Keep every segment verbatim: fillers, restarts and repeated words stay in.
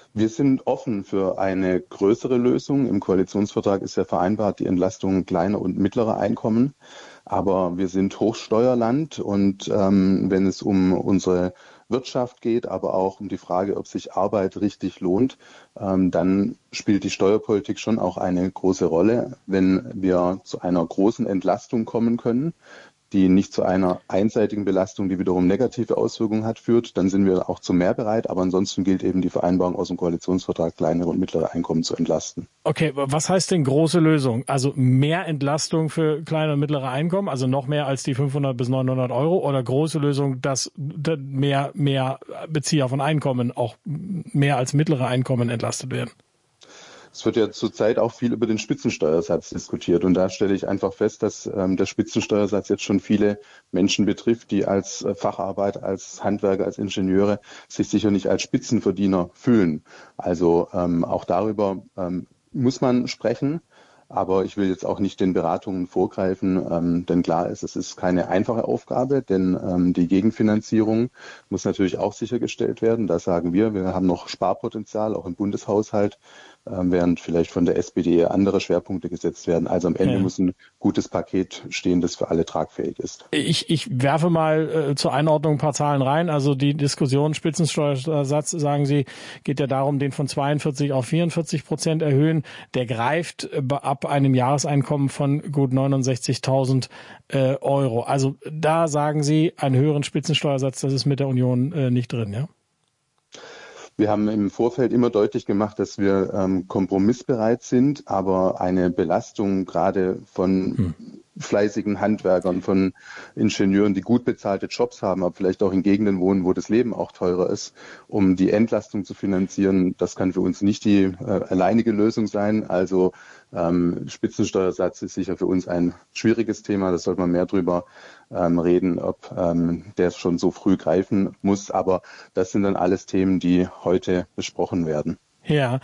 Wir sind offen für eine größere Lösung. Im Koalitionsvertrag ist ja vereinbart die Entlastung kleiner und mittlerer Einkommen. Aber wir sind Hochsteuerland und ähm, wenn es um unsere Wirtschaft geht, aber auch um die Frage, ob sich Arbeit richtig lohnt, ähm, dann spielt die Steuerpolitik schon auch eine große Rolle. Wenn wir zu einer großen Entlastung kommen können, die nicht zu einer einseitigen Belastung, die wiederum negative Auswirkungen hat, führt, dann sind wir auch zu mehr bereit. Aber ansonsten gilt eben die Vereinbarung aus dem Koalitionsvertrag, kleinere und mittlere Einkommen zu entlasten. Okay, was heißt denn große Lösung? Also mehr Entlastung für kleine und mittlere Einkommen, also noch mehr als die fünfhundert bis neunhundert Euro, oder große Lösung, dass mehr, mehr Bezieher von Einkommen auch mehr als mittlere Einkommen entlastet werden? Es wird ja zurzeit auch viel über den Spitzensteuersatz diskutiert und da stelle ich einfach fest, dass ähm, der Spitzensteuersatz jetzt schon viele Menschen betrifft, die als äh, Facharbeiter, als Handwerker, als Ingenieure sich sicher nicht als Spitzenverdiener fühlen. Also ähm, auch darüber ähm, muss man sprechen. Aber ich will jetzt auch nicht den Beratungen vorgreifen, ähm, denn klar ist, es ist keine einfache Aufgabe, denn ähm, die Gegenfinanzierung muss natürlich auch sichergestellt werden. Da sagen wir, wir haben noch Sparpotenzial, auch im Bundeshaushalt, ähm, während vielleicht von der S P D andere Schwerpunkte gesetzt werden. Also am Ende ja. muss ein gutes Paket stehen, das für alle tragfähig ist. Ich, ich werfe mal äh, zur Einordnung ein paar Zahlen rein. Also die Diskussion Spitzensteuersatz, sagen Sie, geht ja darum, den von zweiundvierzig auf vierundvierzig Prozent erhöhen. Der greift äh, ab einem Jahreseinkommen von gut neunundsechzigtausend äh, Euro. Also da sagen Sie, einen höheren Spitzensteuersatz, das ist mit der Union äh, nicht drin, ja? Wir haben im Vorfeld immer deutlich gemacht, dass wir ähm, kompromissbereit sind, aber eine Belastung gerade von hm. fleißigen Handwerkern, von Ingenieuren, die gut bezahlte Jobs haben, aber vielleicht auch in Gegenden wohnen, wo das Leben auch teurer ist, um die Entlastung zu finanzieren, das kann für uns nicht die äh, alleinige Lösung sein. Also ähm, Spitzensteuersatz ist sicher für uns ein schwieriges Thema, da sollte man mehr drüber ähm, reden, ob ähm, der schon so früh greifen muss. Aber das sind dann alles Themen, die heute besprochen werden. Ja,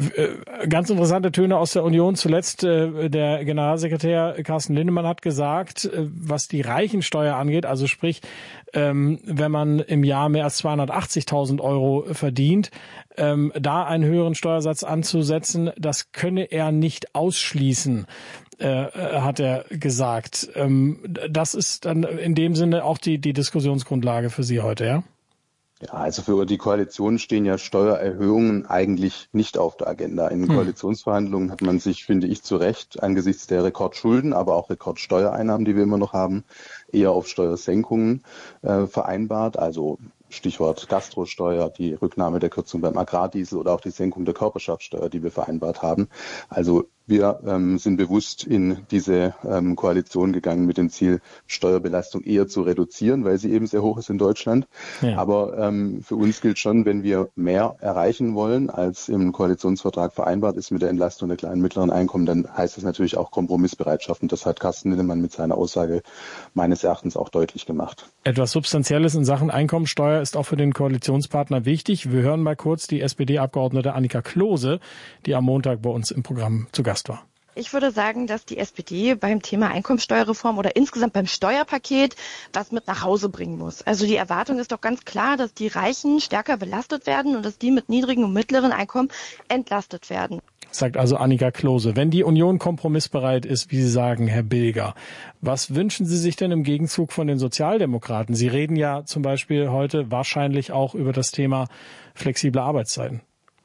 ganz interessante Töne aus der Union. Zuletzt äh, der Generalsekretär Carsten Linnemann hat gesagt, äh, was die Reichensteuer angeht, also sprich, ähm, wenn man im Jahr mehr als zweihundertachtzigtausend Euro verdient, ähm, da einen höheren Steuersatz anzusetzen, das könne er nicht ausschließen, äh, hat er gesagt. Ähm, das ist dann in dem Sinne auch die, die Diskussionsgrundlage für Sie heute, ja? Ja, also für die Koalition stehen ja Steuererhöhungen eigentlich nicht auf der Agenda. In hm. Koalitionsverhandlungen hat man sich, finde ich, zu Recht angesichts der Rekordschulden, aber auch Rekordsteuereinnahmen, die wir immer noch haben, eher auf Steuersenkungen äh, vereinbart. Also Stichwort Gastrosteuer, die Rücknahme der Kürzung beim Agrardiesel oder auch die Senkung der Körperschaftssteuer, die wir vereinbart haben. Also wir ähm, sind bewusst in diese ähm, Koalition gegangen mit dem Ziel, Steuerbelastung eher zu reduzieren, weil sie eben sehr hoch ist in Deutschland. Ja. Aber ähm, für uns gilt schon, wenn wir mehr erreichen wollen, als im Koalitionsvertrag vereinbart ist mit der Entlastung der kleinen und mittleren Einkommen, dann heißt das natürlich auch Kompromissbereitschaft. Und das hat Carsten Linnemann mit seiner Aussage meines Erachtens auch deutlich gemacht. Etwas Substanzielles in Sachen Einkommensteuer ist auch für den Koalitionspartner wichtig. Wir hören mal kurz die S P D-Abgeordnete Annika Klose, die am Montag bei uns im Programm zu Gast war. Ich würde sagen, dass die S P D beim Thema Einkommensteuerreform oder insgesamt beim Steuerpaket was mit nach Hause bringen muss. Also die Erwartung ist doch ganz klar, dass die Reichen stärker belastet werden und dass die mit niedrigen und mittleren Einkommen entlastet werden. Sagt also Annika Klose. Wenn die Union kompromissbereit ist, wie Sie sagen, Herr Bilger, was wünschen Sie sich denn im Gegenzug von den Sozialdemokraten? Sie reden ja zum Beispiel heute wahrscheinlich auch über das Thema flexible Arbeitszeiten.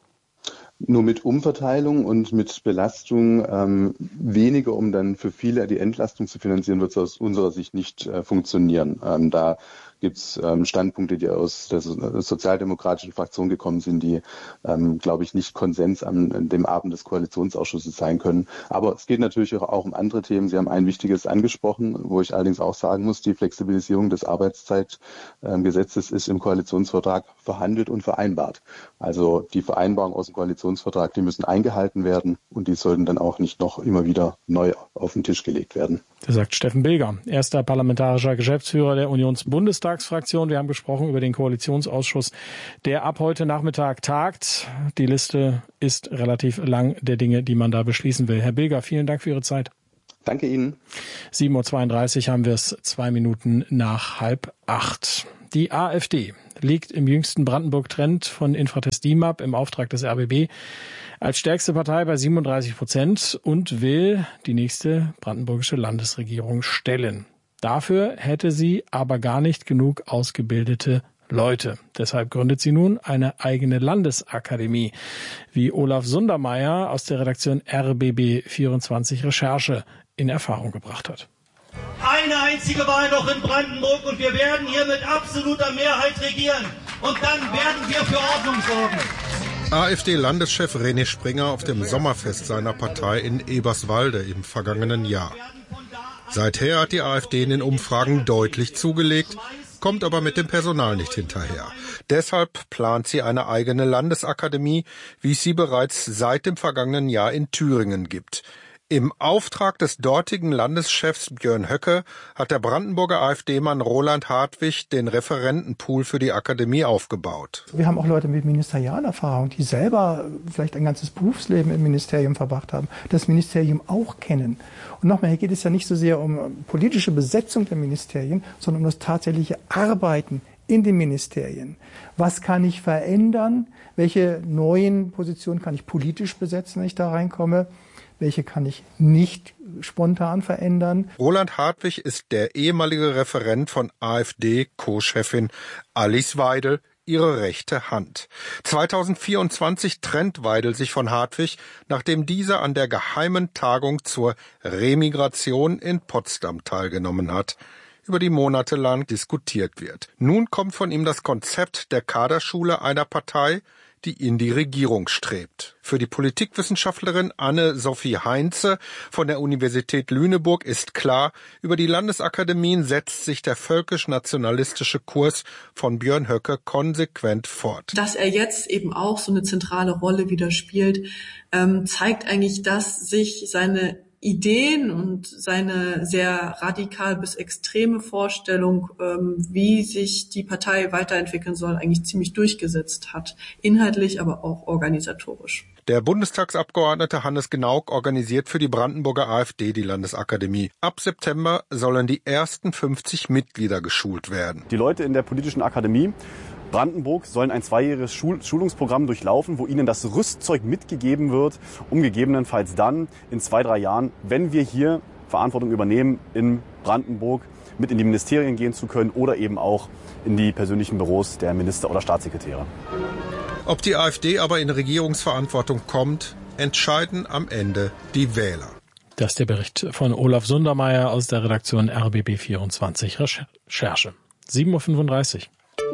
Nur mit Umverteilung und mit Belastung ähm, weniger, um dann für viele die Entlastung zu finanzieren, wird es aus unserer Sicht nicht äh, funktionieren. Ähm, da gibt es ähm, Standpunkte, die aus der so- sozialdemokratischen Fraktion gekommen sind, die, ähm, glaube ich, nicht Konsens an, an dem Abend des Koalitionsausschusses sein können. Aber es geht natürlich auch, auch um andere Themen. Sie haben ein wichtiges angesprochen, wo ich allerdings auch sagen muss, die Flexibilisierung des Arbeitszeitgesetzes ist im Koalitionsvertrag verhandelt und vereinbart. Also die Vereinbarungen aus dem Koalitionsvertrag, die müssen eingehalten werden und die sollten dann auch nicht noch immer wieder neu auf den Tisch gelegt werden. Das sagt Steffen Bilger, erster parlamentarischer Geschäftsführer der Unionsbundestagsfraktion. Wir haben gesprochen über den Koalitionsausschuss, der ab heute Nachmittag tagt. Die Liste ist relativ lang der Dinge, die man da beschließen will. Herr Bilger, vielen Dank für Ihre Zeit. Danke Ihnen. sieben Uhr zweiunddreißig haben wir es, zwei Minuten nach halb acht. Die AfD liegt im jüngsten Brandenburg-Trend von Infratest D I M A P im Auftrag des R B B als stärkste Partei bei siebenunddreißig Prozent und will die nächste brandenburgische Landesregierung stellen. Dafür hätte sie aber gar nicht genug ausgebildete Leute. Deshalb gründet sie nun eine eigene Landesakademie, wie Olaf Sundermeier aus der Redaktion R B B vierundzwanzig Recherche in Erfahrung gebracht hat. Eine einzige Wahl noch in Brandenburg und wir werden hier mit absoluter Mehrheit regieren. Und dann werden wir für Ordnung sorgen. AfD-Landeschef René Springer auf dem Sommerfest seiner Partei in Eberswalde im vergangenen Jahr. Seither hat die AfD in den Umfragen deutlich zugelegt, kommt aber mit dem Personal nicht hinterher. Deshalb plant sie eine eigene Landesakademie, wie es sie bereits seit dem vergangenen Jahr in Thüringen gibt. Im Auftrag des dortigen Landeschefs Björn Höcke hat der Brandenburger AfD-Mann Roland Hartwig den Referentenpool für die Akademie aufgebaut. Wir haben auch Leute mit Ministerialerfahrung, die selber vielleicht ein ganzes Berufsleben im Ministerium verbracht haben, das Ministerium auch kennen. Und nochmal, hier geht es ja nicht so sehr um politische Besetzung der Ministerien, sondern um das tatsächliche Arbeiten in den Ministerien. Was kann ich verändern? Welche neuen Positionen kann ich politisch besetzen, wenn ich da reinkomme? Welche kann ich nicht spontan verändern? Roland Hartwig ist der ehemalige Referent von AfD-Co-Chefin Alice Weidel, ihre rechte Hand. zweitausendvierundzwanzig trennt Weidel sich von Hartwig, nachdem dieser an der geheimen Tagung zur Remigration in Potsdam teilgenommen hat, über die monatelang diskutiert wird. Nun kommt von ihm das Konzept der Kaderschule einer Partei, die in die Regierung strebt. Für die Politikwissenschaftlerin Anne-Sophie Heinze von der Universität Lüneburg ist klar, über die Landesakademien setzt sich der völkisch-nationalistische Kurs von Björn Höcke konsequent fort. Dass er jetzt eben auch so eine zentrale Rolle wieder spielt, ähm, zeigt eigentlich, dass sich seine Ideen und seine sehr radikal bis extreme Vorstellung, ähm, wie sich die Partei weiterentwickeln soll, eigentlich ziemlich durchgesetzt hat. Inhaltlich, aber auch organisatorisch. Der Bundestagsabgeordnete Hannes Gnauk organisiert für die Brandenburger AfD die Landesakademie. Ab September sollen die ersten fünfzig Mitglieder geschult werden. Die Leute in der politischen Akademie Brandenburg sollen ein zweijähriges Schul- Schulungsprogramm durchlaufen, wo ihnen das Rüstzeug mitgegeben wird, um gegebenenfalls dann in zwei, drei Jahren, wenn wir hier Verantwortung übernehmen, in Brandenburg mit in die Ministerien gehen zu können oder eben auch in die persönlichen Büros der Minister oder Staatssekretäre. Ob die AfD aber in Regierungsverantwortung kommt, entscheiden am Ende die Wähler. Das ist der Bericht von Olaf Sundermeier aus der Redaktion R B B vierundzwanzig Recherche. sieben Uhr fünfunddreißig.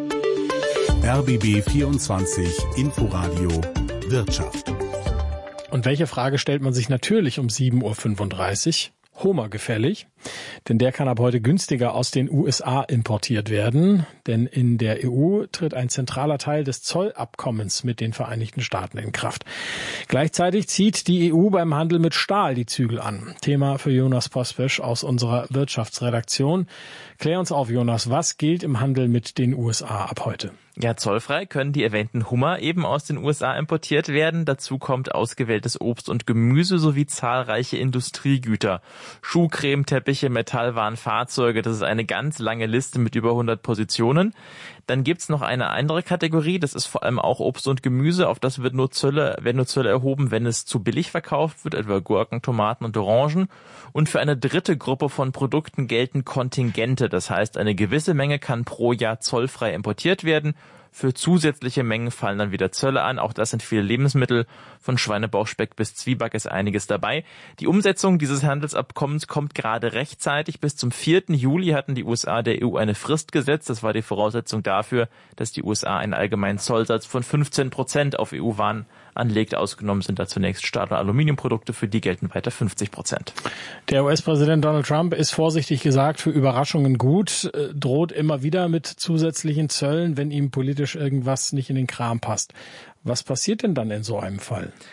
R B B vierundzwanzig Inforadio Wirtschaft. Und welche Frage stellt man sich natürlich um sieben Uhr fünfunddreißig? Homer gefällig, denn der kann ab heute günstiger aus den U S A importiert werden, denn in der E U tritt ein zentraler Teil des Zollabkommens mit den Vereinigten Staaten in Kraft. Gleichzeitig zieht die E U beim Handel mit Stahl die Zügel an. Thema für Jonas Pospösch aus unserer Wirtschaftsredaktion. Klär uns auf, Jonas, was gilt im Handel mit den U S A ab heute? Ja, zollfrei können die erwähnten Hummer eben aus den U S A importiert werden. Dazu kommt ausgewähltes Obst und Gemüse sowie zahlreiche Industriegüter. Schuhcreme, Teppiche, Metallwaren, Fahrzeuge. Das ist eine ganz lange Liste mit über hundert Positionen. Dann gibt's noch eine andere Kategorie, das ist vor allem auch Obst und Gemüse. Auf das wird nur Zölle, werden nur Zölle erhoben, wenn es zu billig verkauft wird, etwa Gurken, Tomaten und Orangen. Und für eine dritte Gruppe von Produkten gelten Kontingente. Das heißt, eine gewisse Menge kann pro Jahr zollfrei importiert werden. Für zusätzliche Mengen fallen dann wieder Zölle an. Auch das sind viele Lebensmittel. Von Schweinebauchspeck bis Zwieback ist einiges dabei. Die Umsetzung dieses Handelsabkommens kommt gerade rechtzeitig. Bis zum vierten Juli hatten die U S A der E U eine Frist gesetzt. Das war die Voraussetzung dafür, dass die U S A einen allgemeinen Zollsatz von fünfzehn Prozent auf E U-Waren anlegt. Ausgenommen sind da zunächst Stahl- und Aluminiumprodukte. Für die gelten weiter fünfzig Prozent. Der U S-Präsident Donald Trump ist vorsichtig gesagt für Überraschungen gut, droht immer wieder mit zusätzlichen Zöllen, wenn ihm politisch irgendwas nicht in den Kram passt. Was passiert denn dann in so einem Fall?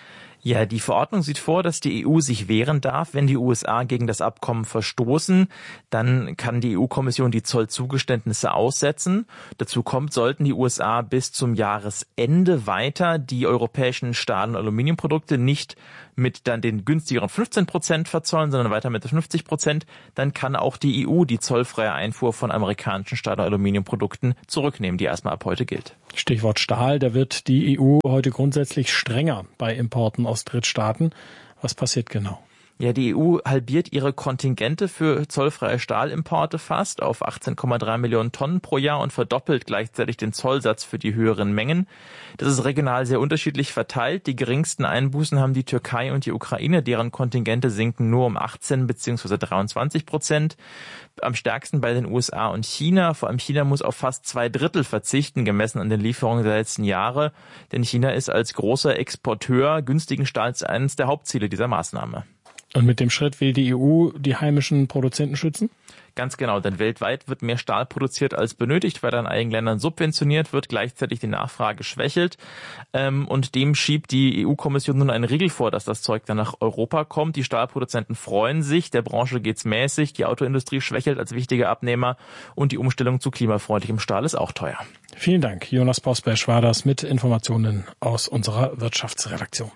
Ja, die Verordnung sieht vor, dass die E U sich wehren darf, wenn die U S A gegen das Abkommen verstoßen. Dann kann die E U-Kommission die Zollzugeständnisse aussetzen. Dazu kommt, sollten die U S A bis zum Jahresende weiter die europäischen Stahl- und Aluminiumprodukte nicht mit dann den günstigeren fünfzehn Prozent verzollen, sondern weiter mit fünfzig Prozent, dann kann auch die E U die zollfreie Einfuhr von amerikanischen Stahl- und Aluminiumprodukten zurücknehmen, die erstmal ab heute gilt. Stichwort Stahl, da wird die E U heute grundsätzlich strenger bei Importen aus Drittstaaten. Was passiert genau? Ja, die E U halbiert ihre Kontingente für zollfreie Stahlimporte fast auf achtzehn Komma drei Millionen Tonnen pro Jahr und verdoppelt gleichzeitig den Zollsatz für die höheren Mengen. Das ist regional sehr unterschiedlich verteilt. Die geringsten Einbußen haben die Türkei und die Ukraine, deren Kontingente sinken nur um achtzehn bzw. dreiundzwanzig Prozent. Am stärksten bei den U S A und China. Vor allem China muss auf fast zwei Drittel verzichten, gemessen an den Lieferungen der letzten Jahre. Denn China ist als großer Exporteur günstigen Stahls eines der Hauptziele dieser Maßnahme. Und mit dem Schritt will die E U die heimischen Produzenten schützen? Ganz genau, denn weltweit wird mehr Stahl produziert als benötigt, weil in einigen Ländern subventioniert wird, gleichzeitig die Nachfrage schwächelt. Und dem schiebt die E U-Kommission nun einen Riegel vor, dass das Zeug dann nach Europa kommt. Die Stahlproduzenten freuen sich, der Branche geht's mäßig, die Autoindustrie schwächelt als wichtiger Abnehmer und die Umstellung zu klimafreundlichem Stahl ist auch teuer. Vielen Dank, Jonas Bosbesch war das mit Informationen aus unserer Wirtschaftsredaktion.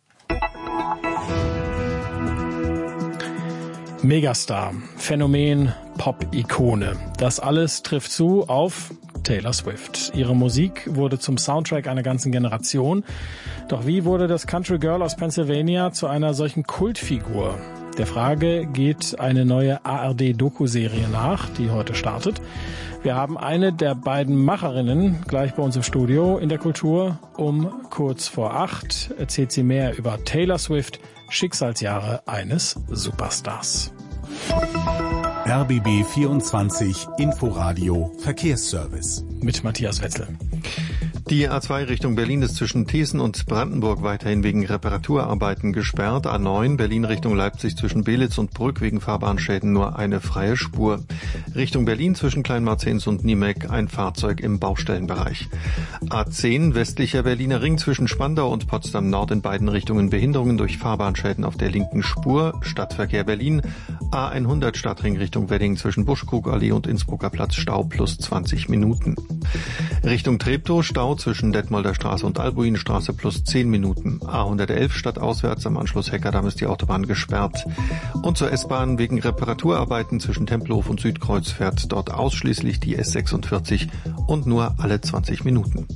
Megastar, Phänomen, Pop-Ikone. Das alles trifft zu auf Taylor Swift. Ihre Musik wurde zum Soundtrack einer ganzen Generation. Doch wie wurde das Country Girl aus Pennsylvania zu einer solchen Kultfigur? Der Frage geht eine neue A R D-Doku-Serie nach, die heute startet. Wir haben eine der beiden Macherinnen gleich bei uns im Studio in der Kultur. Um kurz vor acht erzählt sie mehr über Taylor Swift, Schicksalsjahre eines Superstars. R B B vierundzwanzig Inforadio Verkehrsservice mit Matthias Wetzel. Die A zwei Richtung Berlin ist zwischen Thesen und Brandenburg weiterhin wegen Reparaturarbeiten gesperrt. A neun Berlin Richtung Leipzig zwischen Belitz und Brück wegen Fahrbahnschäden nur eine freie Spur. Richtung Berlin zwischen Kleinmarzens und Niemek ein Fahrzeug im Baustellenbereich. A zehn westlicher Berliner Ring zwischen Spandau und Potsdam Nord in beiden Richtungen Behinderungen durch Fahrbahnschäden auf der linken Spur. Stadtverkehr Berlin. A hundert Stadtring Richtung Wedding zwischen Buschkrugallee und Innsbrucker Platz Stau plus zwanzig Minuten. Richtung Treptow Stau zwischen Detmolder Straße und Albuinstraße plus zehn Minuten. A hundertelf stadtauswärts am Anschluss Heckerdamm ist die Autobahn gesperrt. Und zur S-Bahn wegen Reparaturarbeiten zwischen Tempelhof und Südkreuz fährt dort ausschließlich die S sechsundvierzig und nur alle zwanzig Minuten.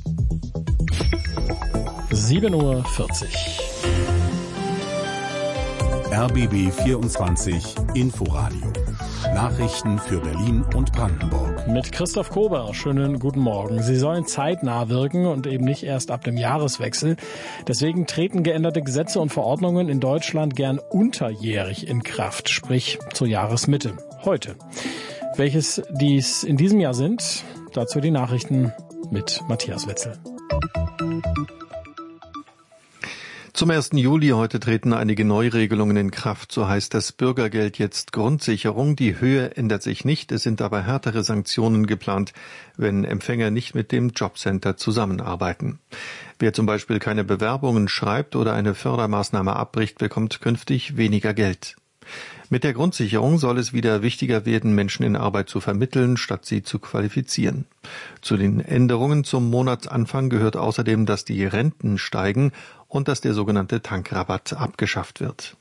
sieben Uhr vierzig. R B B vierundzwanzig Inforadio. Nachrichten für Berlin und Brandenburg. Mit Christoph Kober, schönen guten Morgen. Sie sollen zeitnah wirken und eben nicht erst ab dem Jahreswechsel. Deswegen treten geänderte Gesetze und Verordnungen in Deutschland gern unterjährig in Kraft, sprich zur Jahresmitte, heute. Welches dies in diesem Jahr sind, dazu die Nachrichten mit Matthias Wetzel. Zum ersten Juli heute treten einige Neuregelungen in Kraft. So heißt das Bürgergeld jetzt Grundsicherung. Die Höhe ändert sich nicht. Es sind aber härtere Sanktionen geplant, wenn Empfänger nicht mit dem Jobcenter zusammenarbeiten. Wer zum Beispiel keine Bewerbungen schreibt oder eine Fördermaßnahme abbricht, bekommt künftig weniger Geld. Mit der Grundsicherung soll es wieder wichtiger werden, Menschen in Arbeit zu vermitteln, statt sie zu qualifizieren. Zu den Änderungen zum Monatsanfang gehört außerdem, dass die Renten steigen und dass der sogenannte Tankrabatt abgeschafft wird.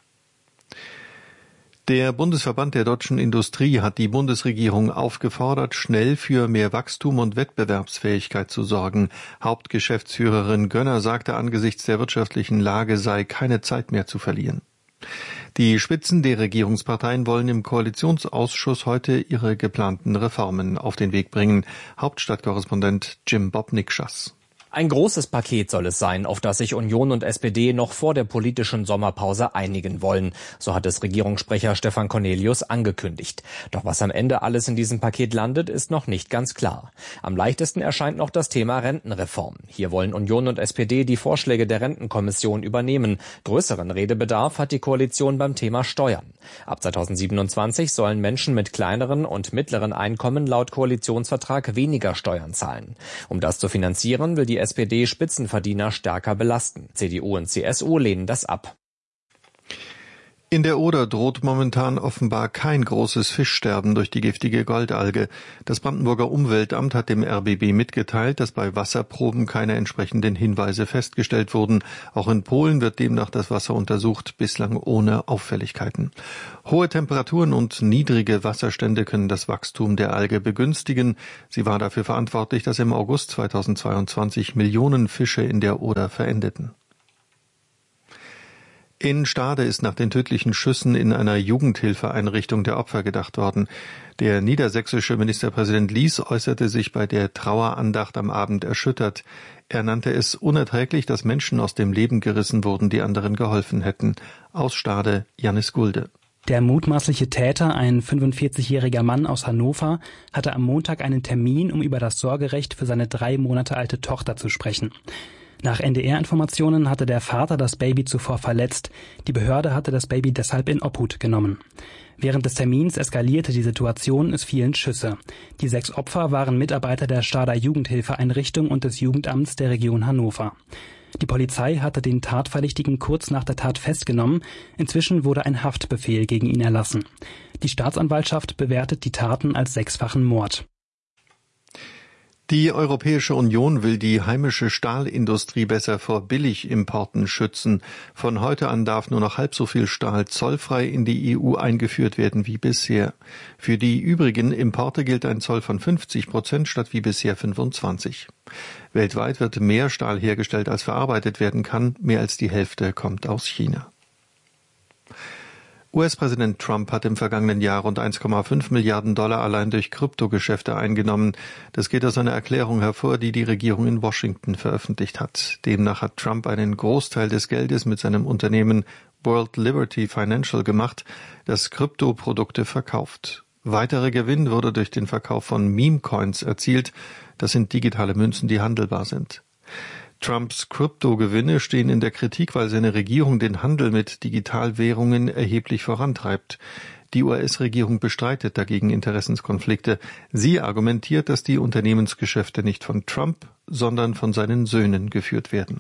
Der Bundesverband der deutschen Industrie hat die Bundesregierung aufgefordert, schnell für mehr Wachstum und Wettbewerbsfähigkeit zu sorgen. Hauptgeschäftsführerin Gönner sagte, angesichts der wirtschaftlichen Lage sei keine Zeit mehr zu verlieren. Die Spitzen der Regierungsparteien wollen im Koalitionsausschuss heute ihre geplanten Reformen auf den Weg bringen. Hauptstadtkorrespondent Jim Bob Nikschas. Ein großes Paket soll es sein, auf das sich Union und S P D noch vor der politischen Sommerpause einigen wollen. So hat es Regierungssprecher Stefan Cornelius angekündigt. Doch was am Ende alles in diesem Paket landet, ist noch nicht ganz klar. Am leichtesten erscheint noch das Thema Rentenreform. Hier wollen Union und S P D die Vorschläge der Rentenkommission übernehmen. Größeren Redebedarf hat die Koalition beim Thema Steuern. Ab zweitausendsiebenundzwanzig sollen Menschen mit kleineren und mittleren Einkommen laut Koalitionsvertrag weniger Steuern zahlen. Um das zu finanzieren, will die S P D Spitzenverdiener stärker belasten. C D U und C S U lehnen das ab. In der Oder droht momentan offenbar kein großes Fischsterben durch die giftige Goldalge. Das Brandenburger Umweltamt hat dem R B B mitgeteilt, dass bei Wasserproben keine entsprechenden Hinweise festgestellt wurden. Auch in Polen wird demnach das Wasser untersucht, bislang ohne Auffälligkeiten. Hohe Temperaturen und niedrige Wasserstände können das Wachstum der Alge begünstigen. Sie war dafür verantwortlich, dass im August zweitausendzweiundzwanzig Millionen Fische in der Oder verendeten. In Stade ist nach den tödlichen Schüssen in einer Jugendhilfeeinrichtung der Opfer gedacht worden. Der niedersächsische Ministerpräsident Lies äußerte sich bei der Trauerandacht am Abend erschüttert. Er nannte es unerträglich, dass Menschen aus dem Leben gerissen wurden, die anderen geholfen hätten. Aus Stade, Janis Gulde. Der mutmaßliche Täter, ein fünfundvierzigjähriger Mann aus Hannover, hatte am Montag einen Termin, um über das Sorgerecht für seine drei Monate alte Tochter zu sprechen. Nach N D R-Informationen hatte der Vater das Baby zuvor verletzt. Die Behörde hatte das Baby deshalb in Obhut genommen. Während des Termins eskalierte die Situation, es fielen Schüsse. Die sechs Opfer waren Mitarbeiter der Stader Jugendhilfeeinrichtung und des Jugendamts der Region Hannover. Die Polizei hatte den Tatverdächtigen kurz nach der Tat festgenommen. Inzwischen wurde ein Haftbefehl gegen ihn erlassen. Die Staatsanwaltschaft bewertet die Taten als sechsfachen Mord. Die Europäische Union will die heimische Stahlindustrie besser vor Billigimporten schützen. Von heute an darf nur noch halb so viel Stahl zollfrei in die E U eingeführt werden wie bisher. Für die übrigen Importe gilt ein Zoll von fünfzig Prozent statt wie bisher fünfundzwanzig. Weltweit wird mehr Stahl hergestellt, als verarbeitet werden kann. Mehr als die Hälfte kommt aus China. U S-Präsident Trump hat im vergangenen Jahr rund eins Komma fünf Milliarden Dollar allein durch Kryptogeschäfte eingenommen. Das geht aus einer Erklärung hervor, die die Regierung in Washington veröffentlicht hat. Demnach hat Trump einen Großteil des Geldes mit seinem Unternehmen World Liberty Financial gemacht, das Kryptoprodukte verkauft. Weiterer Gewinn wurde durch den Verkauf von Meme-Coins erzielt. Das sind digitale Münzen, die handelbar sind. Trumps Kryptogewinne stehen in der Kritik, weil seine Regierung den Handel mit Digitalwährungen erheblich vorantreibt. Die U S-Regierung bestreitet dagegen Interessenskonflikte. Sie argumentiert, dass die Unternehmensgeschäfte nicht von Trump, sondern von seinen Söhnen geführt werden.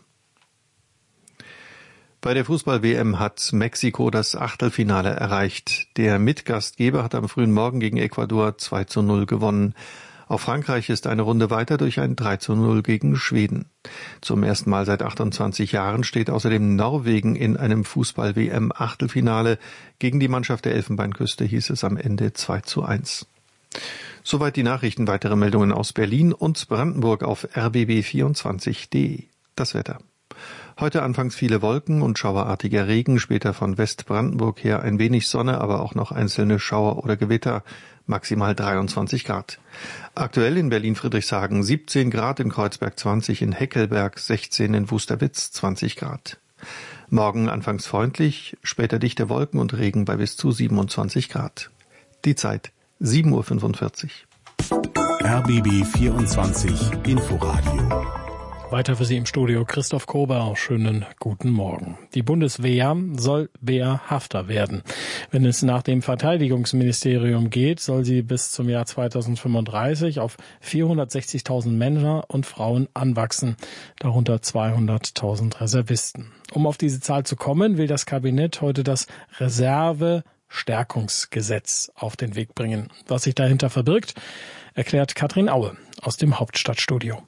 Bei der Fußball-W M hat Mexiko das Achtelfinale erreicht. Der Mitgastgeber hat am frühen Morgen gegen Ecuador zwei zu null gewonnen. Auch Frankreich ist eine Runde weiter durch ein drei zu null gegen Schweden. Zum ersten Mal seit achtundzwanzig Jahren steht außerdem Norwegen in einem Fußball-W M-Achtelfinale. Gegen die Mannschaft der Elfenbeinküste hieß es am Ende zwei zu eins. Soweit die Nachrichten. Weitere Meldungen aus Berlin und Brandenburg auf r b b vierundzwanzig punkt d e. Das Wetter. Heute anfangs viele Wolken und schauerartiger Regen, später von Westbrandenburg her ein wenig Sonne, aber auch noch einzelne Schauer oder Gewitter, maximal dreiundzwanzig Grad. Aktuell in Berlin-Friedrichshagen siebzehn Grad, in Kreuzberg zwanzig, in Heckelberg sechzehn, in Wusterwitz zwanzig Grad. Morgen anfangs freundlich, später dichte Wolken und Regen bei bis zu siebenundzwanzig Grad. Die Zeit sieben Uhr fünfundvierzig. R B B vierundzwanzig Inforadio. Weiter für Sie im Studio Christoph Kober. Schönen guten Morgen. Die Bundeswehr soll wehrhafter werden. Wenn es nach dem Verteidigungsministerium geht, soll sie bis zum Jahr zweitausendfünfunddreißig auf vierhundertsechzigtausend Männer und Frauen anwachsen, darunter zweihunderttausend Reservisten. Um auf diese Zahl zu kommen, will das Kabinett heute das Reserve-Stärkungsgesetz auf den Weg bringen. Was sich dahinter verbirgt, erklärt Katrin Aue aus dem Hauptstadtstudio.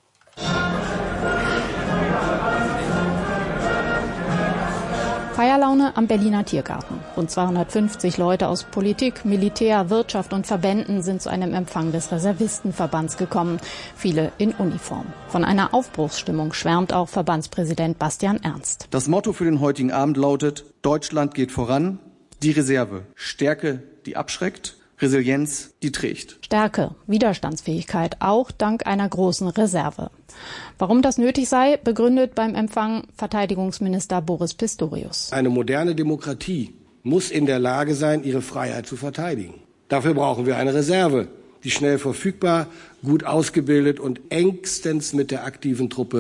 Feierlaune am Berliner Tiergarten. Rund zweihundertfünfzig Leute aus Politik, Militär, Wirtschaft und Verbänden sind zu einem Empfang des Reservistenverbands gekommen. Viele in Uniform. Von einer Aufbruchsstimmung schwärmt auch Verbandspräsident Bastian Ernst. Das Motto für den heutigen Abend lautet: Deutschland geht voran, die Reserve. Stärke, die abschreckt, Resilienz, die trägt. Stärke, Widerstandsfähigkeit, auch dank einer großen Reserve. Warum das nötig sei, begründet beim Empfang Verteidigungsminister Boris Pistorius. Eine moderne Demokratie muss in der Lage sein, ihre Freiheit zu verteidigen. Dafür brauchen wir eine Reserve, die schnell verfügbar, gut ausgebildet und engstens mit der aktiven Truppe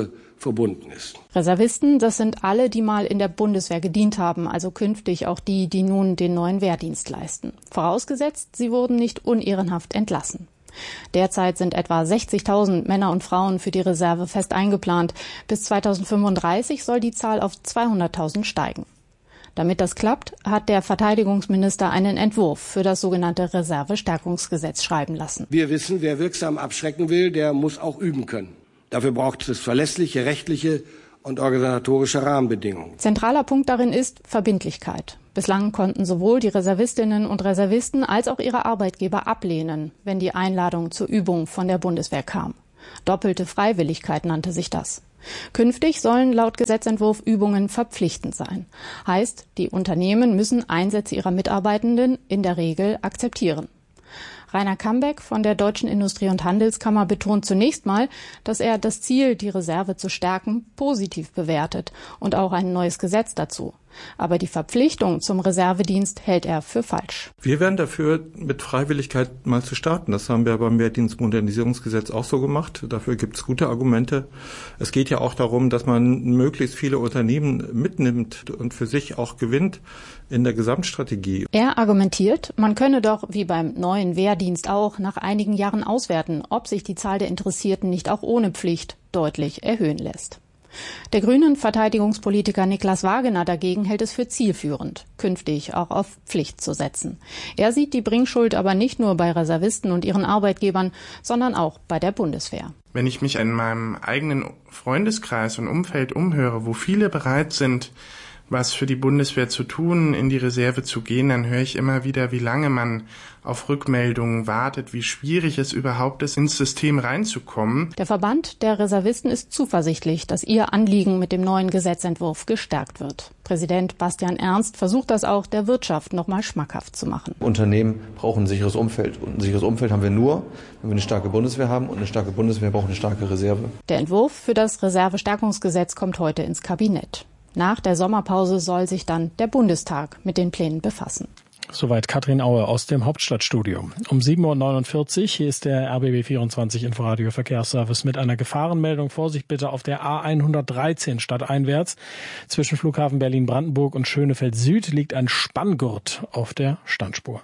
verbunden ist. Reservisten, das sind alle, die mal in der Bundeswehr gedient haben, also künftig auch die, die nun den neuen Wehrdienst leisten. Vorausgesetzt, sie wurden nicht unehrenhaft entlassen. Derzeit sind etwa sechzigtausend Männer und Frauen für die Reserve fest eingeplant. Bis zweitausendfünfunddreißig soll die Zahl auf zweihunderttausend steigen. Damit das klappt, hat der Verteidigungsminister einen Entwurf für das sogenannte Reservestärkungsgesetz schreiben lassen. Wir wissen, wer wirksam abschrecken will, der muss auch üben können. Dafür braucht es verlässliche rechtliche und organisatorische Rahmenbedingungen. Zentraler Punkt darin ist Verbindlichkeit. Bislang konnten sowohl die Reservistinnen und Reservisten als auch ihre Arbeitgeber ablehnen, wenn die Einladung zur Übung von der Bundeswehr kam. Doppelte Freiwilligkeit nannte sich das. Künftig sollen laut Gesetzentwurf Übungen verpflichtend sein. Heißt, die Unternehmen müssen Einsätze ihrer Mitarbeitenden in der Regel akzeptieren. Rainer Kambeck von der Deutschen Industrie- und Handelskammer betont zunächst mal, dass er das Ziel, die Reserve zu stärken, positiv bewertet und auch ein neues Gesetz dazu. Aber die Verpflichtung zum Reservedienst hält er für falsch. Wir wären dafür, mit Freiwilligkeit mal zu starten. Das haben wir beim Wehrdienstmodernisierungsgesetz auch so gemacht. Dafür gibt es gute Argumente. Es geht ja auch darum, dass man möglichst viele Unternehmen mitnimmt und für sich auch gewinnt in der Gesamtstrategie. Er argumentiert, man könne doch, wie beim neuen Wehrdienst auch, nach einigen Jahren auswerten, ob sich die Zahl der Interessierten nicht auch ohne Pflicht deutlich erhöhen lässt. Der grünen Verteidigungspolitiker Niklas Wagener dagegen hält es für zielführend, künftig auch auf Pflicht zu setzen. Er sieht die Bringschuld aber nicht nur bei Reservisten und ihren Arbeitgebern, sondern auch bei der Bundeswehr. Wenn ich mich in meinem eigenen Freundeskreis und Umfeld umhöre, wo viele bereit sind, was für die Bundeswehr zu tun, in die Reserve zu gehen, dann höre ich immer wieder, wie lange man auf Rückmeldungen wartet, wie schwierig es überhaupt ist, ins System reinzukommen. Der Verband der Reservisten ist zuversichtlich, dass ihr Anliegen mit dem neuen Gesetzentwurf gestärkt wird. Präsident Bastian Ernst versucht das auch der Wirtschaft noch mal schmackhaft zu machen. Unternehmen brauchen ein sicheres Umfeld. Und ein sicheres Umfeld haben wir nur, wenn wir eine starke Bundeswehr haben. Und eine starke Bundeswehr braucht eine starke Reserve. Der Entwurf für das Reservestärkungsgesetz kommt heute ins Kabinett. Nach der Sommerpause soll sich dann der Bundestag mit den Plänen befassen. Soweit Katrin Aue aus dem Hauptstadtstudio. Um sieben Uhr neunundvierzig, hier ist der R B B vierundzwanzig Inforadio Verkehrsservice mit einer Gefahrenmeldung. Vorsicht bitte auf der A hundertdreizehn stadteinwärts. Zwischen Flughafen Berlin-Brandenburg und Schönefeld Süd liegt ein Spanngurt auf der Standspur.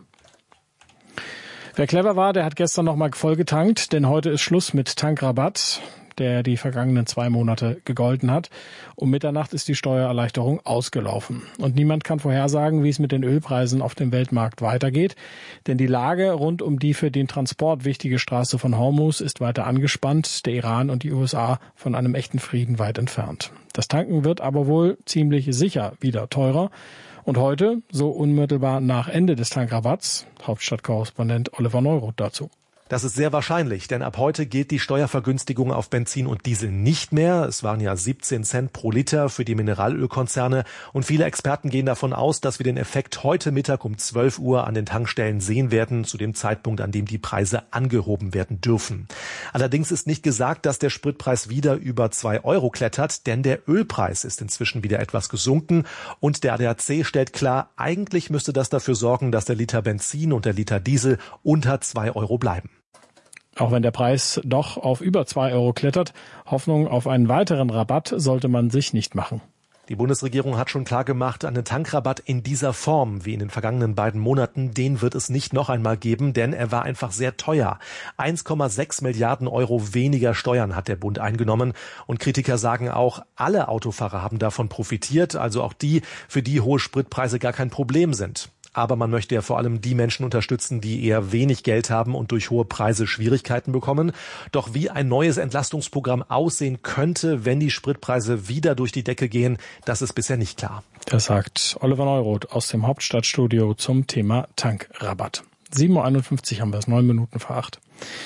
Wer clever war, der hat gestern noch mal voll getankt, denn heute ist Schluss mit Tankrabatt, der die vergangenen zwei Monate gegolten hat. Um Mitternacht ist die Steuererleichterung ausgelaufen. Und niemand kann vorhersagen, wie es mit den Ölpreisen auf dem Weltmarkt weitergeht. Denn die Lage rund um die für den Transport wichtige Straße von Hormuz ist weiter angespannt. Der Iran und die U S A von einem echten Frieden weit entfernt. Das Tanken wird aber wohl ziemlich sicher wieder teurer. Und heute, so unmittelbar nach Ende des Tankrabatts, Hauptstadtkorrespondent Oliver Neuroth dazu. Das ist sehr wahrscheinlich, denn ab heute gilt die Steuervergünstigung auf Benzin und Diesel nicht mehr. Es waren ja siebzehn Cent pro Liter für die Mineralölkonzerne und viele Experten gehen davon aus, dass wir den Effekt heute Mittag um zwölf Uhr an den Tankstellen sehen werden, zu dem Zeitpunkt, an dem die Preise angehoben werden dürfen. Allerdings ist nicht gesagt, dass der Spritpreis wieder über zwei Euro klettert, denn der Ölpreis ist inzwischen wieder etwas gesunken und der A D A C stellt klar, eigentlich müsste das dafür sorgen, dass der Liter Benzin und der Liter Diesel unter zwei Euro bleiben. Auch wenn der Preis doch auf über zwei Euro klettert, Hoffnung auf einen weiteren Rabatt sollte man sich nicht machen. Die Bundesregierung hat schon klar gemacht, einen Tankrabatt in dieser Form wie in den vergangenen beiden Monaten, den wird es nicht noch einmal geben, denn er war einfach sehr teuer. eins Komma sechs Milliarden Euro weniger Steuern hat der Bund eingenommen und Kritiker sagen auch, alle Autofahrer haben davon profitiert, also auch die, für die hohe Spritpreise gar kein Problem sind. Aber man möchte ja vor allem die Menschen unterstützen, die eher wenig Geld haben und durch hohe Preise Schwierigkeiten bekommen. Doch wie ein neues Entlastungsprogramm aussehen könnte, wenn die Spritpreise wieder durch die Decke gehen, das ist bisher nicht klar. Das sagt Oliver Neuroth aus dem Hauptstadtstudio zum Thema Tankrabatt. sieben Uhr einundfünfzig haben wir es, neun Minuten vor acht.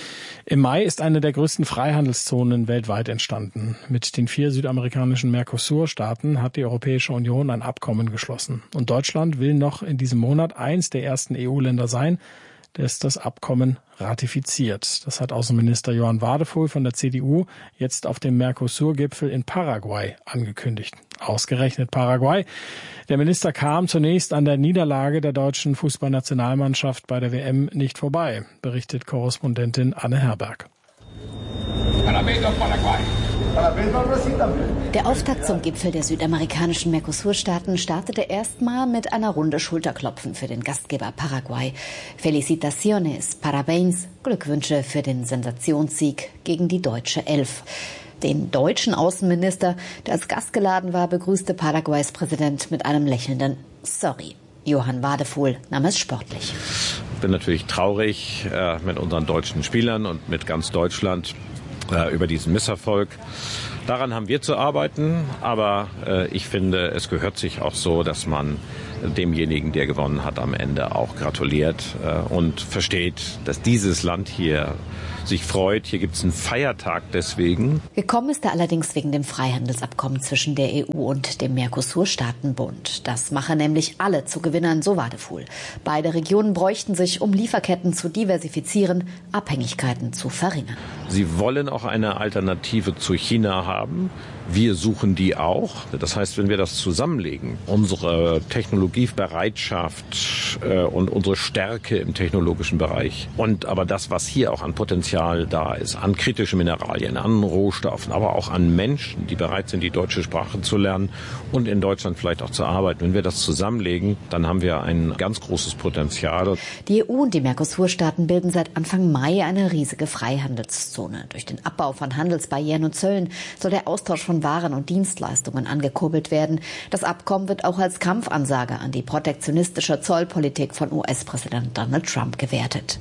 Im Mai ist eine der größten Freihandelszonen weltweit entstanden. Mit den vier südamerikanischen Mercosur-Staaten hat die Europäische Union ein Abkommen geschlossen. Und Deutschland will noch in diesem Monat eins der ersten E U-Länder sein, das das Abkommen ratifiziert. Das hat Außenminister Johann Wadefuhl von der C D U jetzt auf dem Mercosur-Gipfel in Paraguay angekündigt. Ausgerechnet Paraguay. Der Minister kam zunächst an der Niederlage der deutschen Fußballnationalmannschaft bei der W M nicht vorbei, berichtet Korrespondentin Anne Herberg. Der Auftakt zum Gipfel der südamerikanischen Mercosur-Staaten startete erstmal mit einer Runde Schulterklopfen für den Gastgeber Paraguay. Felicitaciones, Parabéns, Glückwünsche für den Sensationssieg gegen die deutsche Elf. Den deutschen Außenminister, der als Gast geladen war, begrüßte Paraguays Präsident mit einem lächelnden Sorry. Johann Wadefuhl nahm es sportlich. Ich bin natürlich traurig äh, mit unseren deutschen Spielern und mit ganz Deutschland äh, über diesen Misserfolg. Daran haben wir zu arbeiten, aber äh, ich finde, es gehört sich auch so, dass man demjenigen, der gewonnen hat, am Ende auch gratuliert äh, und versteht, dass dieses Land hier sich freut. Hier gibt es einen Feiertag deswegen. Gekommen ist er allerdings wegen dem Freihandelsabkommen zwischen der E U und dem Mercosur-Staatenbund. Das mache nämlich alle zu Gewinnern, so Wadefuhl. Beide Regionen bräuchten sich, um Lieferketten zu diversifizieren, Abhängigkeiten zu verringern. Sie wollen auch eine Alternative zu China haben. Wir suchen die auch. Das heißt, wenn wir das zusammenlegen, unsere Technologiebereitschaft äh, und unsere Stärke im technologischen Bereich und aber das, was hier auch an Potenzial da ist, an kritischen Mineralien, an Rohstoffen, aber auch an Menschen, die bereit sind, die deutsche Sprache zu lernen und in Deutschland vielleicht auch zu arbeiten. Wenn wir das zusammenlegen, dann haben wir ein ganz großes Potenzial. Die E U und die Mercosur-Staaten bilden seit Anfang Mai eine riesige Freihandelszone. Durch den Abbau von Handelsbarrieren und Zöllen soll der Austausch von Waren und Dienstleistungen angekurbelt werden. Das Abkommen wird auch als Kampfansage an die protektionistische Zollpolitik von U S-Präsident Donald Trump gewertet.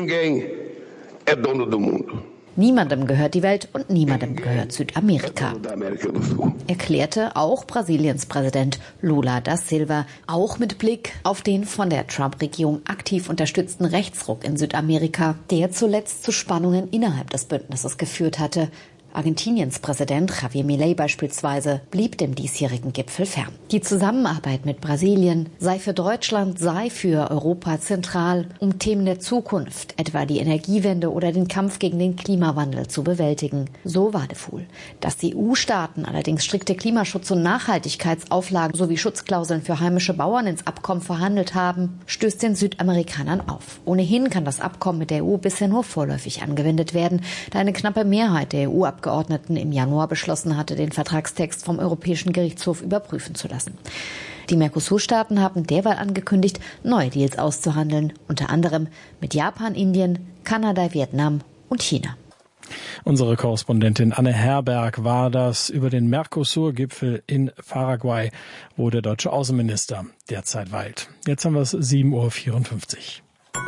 Niemandem gehört die Welt und niemandem gehört Südamerika, erklärte auch Brasiliens Präsident Lula da Silva, auch mit Blick auf den von der Trump-Regierung aktiv unterstützten Rechtsruck in Südamerika, der zuletzt zu Spannungen innerhalb des Bündnisses geführt hatte. Argentiniens Präsident Javier Milei beispielsweise blieb dem diesjährigen Gipfel fern. Die Zusammenarbeit mit Brasilien sei für Deutschland, sei für Europa zentral, um Themen der Zukunft, etwa die Energiewende oder den Kampf gegen den Klimawandel zu bewältigen. So Wadefuhl. Dass die E U-Staaten allerdings strikte Klimaschutz- und Nachhaltigkeitsauflagen sowie Schutzklauseln für heimische Bauern ins Abkommen verhandelt haben, stößt den Südamerikanern auf. Ohnehin kann das Abkommen mit der E U bisher nur vorläufig angewendet werden, da eine knappe Mehrheit der E U-Abgeordneten Abgeordneten im Januar beschlossen hatte, den Vertragstext vom Europäischen Gerichtshof überprüfen zu lassen. Die Mercosur-Staaten haben derweil angekündigt, neue Deals auszuhandeln, unter anderem mit Japan, Indien, Kanada, Vietnam und China. Unsere Korrespondentin Anne Herberg war das über den Mercosur-Gipfel in Paraguay, wo der deutsche Außenminister derzeit weilt. Jetzt haben wir es sieben Uhr vierundfünfzig.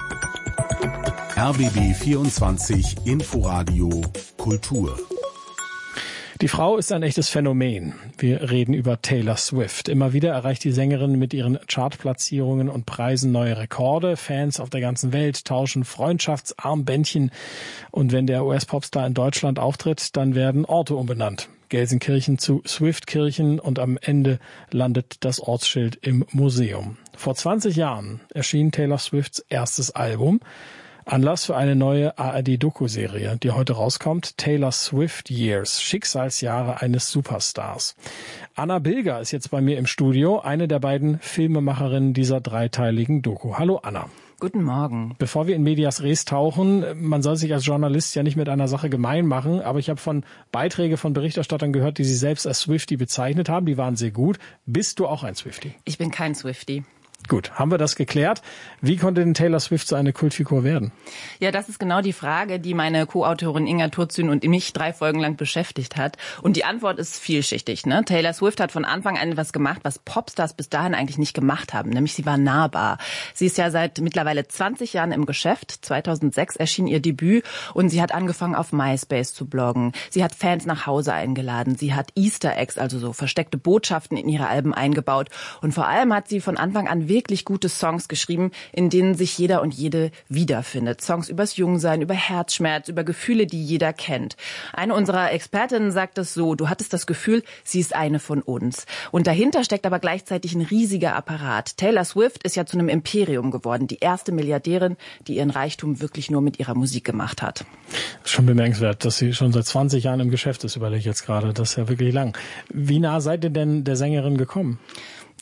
R B B vierundzwanzig Inforadio Kultur. Die Frau ist ein echtes Phänomen. Wir reden über Taylor Swift. Immer wieder erreicht die Sängerin mit ihren Chartplatzierungen und Preisen neue Rekorde. Fans auf der ganzen Welt tauschen Freundschaftsarmbändchen. Und wenn der U S-Popstar in Deutschland auftritt, dann werden Orte umbenannt. Gelsenkirchen zu Swiftkirchen und am Ende landet das Ortsschild im Museum. Vor zwanzig Jahren erschien Taylor Swifts erstes Album. Anlass für eine neue A R D-Doku-Serie, die heute rauskommt, Taylor Swift Years, Schicksalsjahre eines Superstars. Anna Bilger ist jetzt bei mir im Studio, eine der beiden Filmemacherinnen dieser dreiteiligen Doku. Hallo Anna. Guten Morgen. Bevor wir in Medias Res tauchen, man soll sich als Journalist ja nicht mit einer Sache gemein machen, aber ich habe von Beiträgen von Berichterstattern gehört, die sie selbst als Swiftie bezeichnet haben, die waren sehr gut. Bist du auch ein Swiftie? Ich bin kein Swiftie. Gut, haben wir das geklärt. Wie konnte denn Taylor Swift so eine Kultfigur werden? Ja, das ist genau die Frage, die meine Co-Autorin Inga Turzün und mich drei Folgen lang beschäftigt hat. Und die Antwort ist vielschichtig. Ne? Taylor Swift hat von Anfang an etwas gemacht, was Popstars bis dahin eigentlich nicht gemacht haben. Nämlich sie war nahbar. Sie ist ja seit mittlerweile zwanzig Jahren im Geschäft. zweitausendsechs erschien ihr Debüt und sie hat angefangen auf MySpace zu bloggen. Sie hat Fans nach Hause eingeladen. Sie hat Easter Eggs, also so versteckte Botschaften in ihre Alben eingebaut. Und vor allem hat sie von Anfang an wirklich gute Songs geschrieben, in denen sich jeder und jede wiederfindet. Songs übers Jungsein, über Herzschmerz, über Gefühle, die jeder kennt. Eine unserer Expertinnen sagt es so: Du hattest das Gefühl, sie ist eine von uns. Und dahinter steckt aber gleichzeitig ein riesiger Apparat. Taylor Swift ist ja zu einem Imperium geworden. Die erste Milliardärin, die ihren Reichtum wirklich nur mit ihrer Musik gemacht hat. Schon bemerkenswert, dass sie schon seit zwanzig Jahren im Geschäft ist, überlege ich jetzt gerade. Das ist ja wirklich lang. Wie nah seid ihr denn der Sängerin gekommen?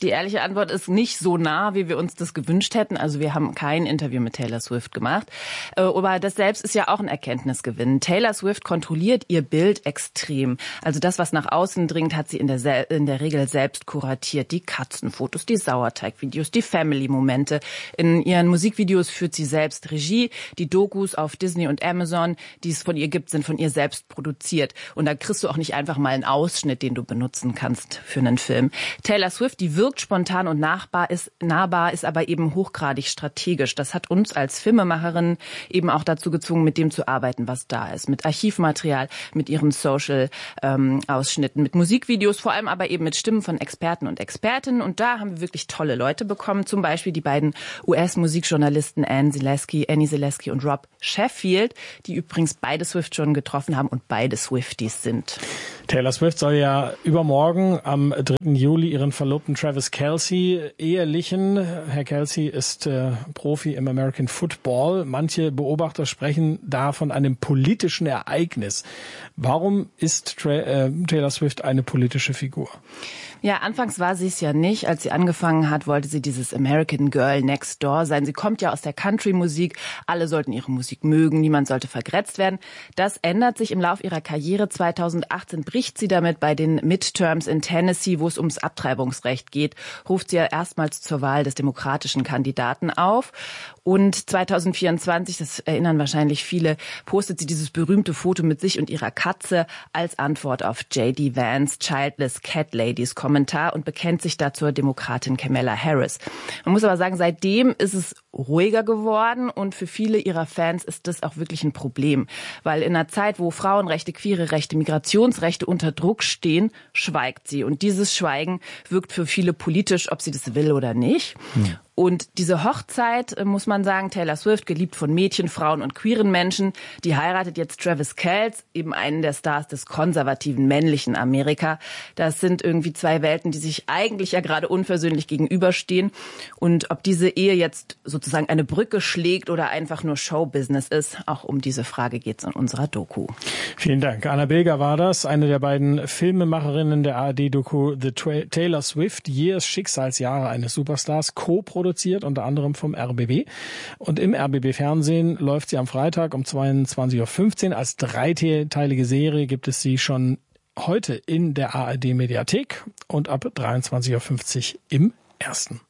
Die ehrliche Antwort ist nicht so nah, wie wir uns das gewünscht hätten. Also wir haben kein Interview mit Taylor Swift gemacht. Aber das selbst ist ja auch ein Erkenntnisgewinn. Taylor Swift kontrolliert ihr Bild extrem. Also das, was nach außen dringt, hat sie in der, in der Regel selbst kuratiert. Die Katzenfotos, die Sauerteigvideos, die Family-Momente. In ihren Musikvideos führt sie selbst Regie. Die Dokus auf Disney und Amazon, die es von ihr gibt, sind von ihr selbst produziert. Und da kriegst du auch nicht einfach mal einen Ausschnitt, den du benutzen kannst für einen Film. Taylor Swift, die wirkt spontan und nahbar ist, nahbar, ist aber eben hochgradig strategisch. Das hat uns als Filmemacherin eben auch dazu gezwungen, mit dem zu arbeiten, was da ist. Mit Archivmaterial, mit ihren Social-Ausschnitten, ähm, mit Musikvideos, vor allem aber eben mit Stimmen von Experten und Expertinnen. Und da haben wir wirklich tolle Leute bekommen. Zum Beispiel die beiden U S-Musikjournalisten Anne Zaleski, Annie Zaleski und Rob Sheffield, die übrigens beide Swift schon getroffen haben und beide Swifties sind. Taylor Swift soll ja übermorgen am dritten Juli ihren Verlobten Travis Kelce ehelichen. Herr Kelce ist äh, Profi im American Football. Manche Beobachter sprechen da von einem politischen Ereignis. Warum ist Tra- äh, Taylor Swift eine politische Figur? Ja, anfangs war sie es ja nicht. Als sie angefangen hat, wollte sie dieses American Girl Next Door sein. Sie kommt ja aus der Country-Musik. Alle sollten ihre Musik mögen. Niemand sollte vergrätzt werden. Das ändert sich im Lauf ihrer Karriere. zweitausendachtzehn bricht sie damit bei den Midterms in Tennessee, wo es ums Abtreibungsrecht geht. Ruft sie ja erstmals zur Wahl des demokratischen Kandidaten auf. Und zweitausendvierundzwanzig, das erinnern wahrscheinlich viele, postet sie dieses berühmte Foto mit sich und ihrer Katze als Antwort auf J D Vance Childless Cat Ladies Kommentar und bekennt sich da zur Demokratin Kamala Harris. Man muss aber sagen, seitdem ist es ruhiger geworden und für viele ihrer Fans ist das auch wirklich ein Problem. Weil in einer Zeit, wo Frauenrechte, queere Rechte, Migrationsrechte unter Druck stehen, schweigt sie. Und dieses Schweigen wirkt für viele politisch, ob sie das will oder nicht. Hm. Und diese Hochzeit, muss man sagen, Taylor Swift, geliebt von Mädchen, Frauen und queeren Menschen, die heiratet jetzt Travis Kelce, eben einen der Stars des konservativen männlichen Amerika. Das sind irgendwie zwei Welten, die sich eigentlich ja gerade unversöhnlich gegenüberstehen. Und ob diese Ehe jetzt sozusagen eine Brücke schlägt oder einfach nur Showbusiness ist, auch um diese Frage geht's in unserer Doku. Vielen Dank. Anna Bilger war das, eine der beiden Filmemacherinnen der A R D-Doku The Taylor Swift Years, Schicksalsjahre eines Superstars, co-produziert, unter anderem vom R B B. Und im R B B-Fernsehen läuft sie am Freitag um zweiundzwanzig Uhr fünfzehn. Als dreiteilige Serie gibt es sie schon heute in der A R D-Mediathek und ab dreiundzwanzig Uhr fünfzig im Ersten.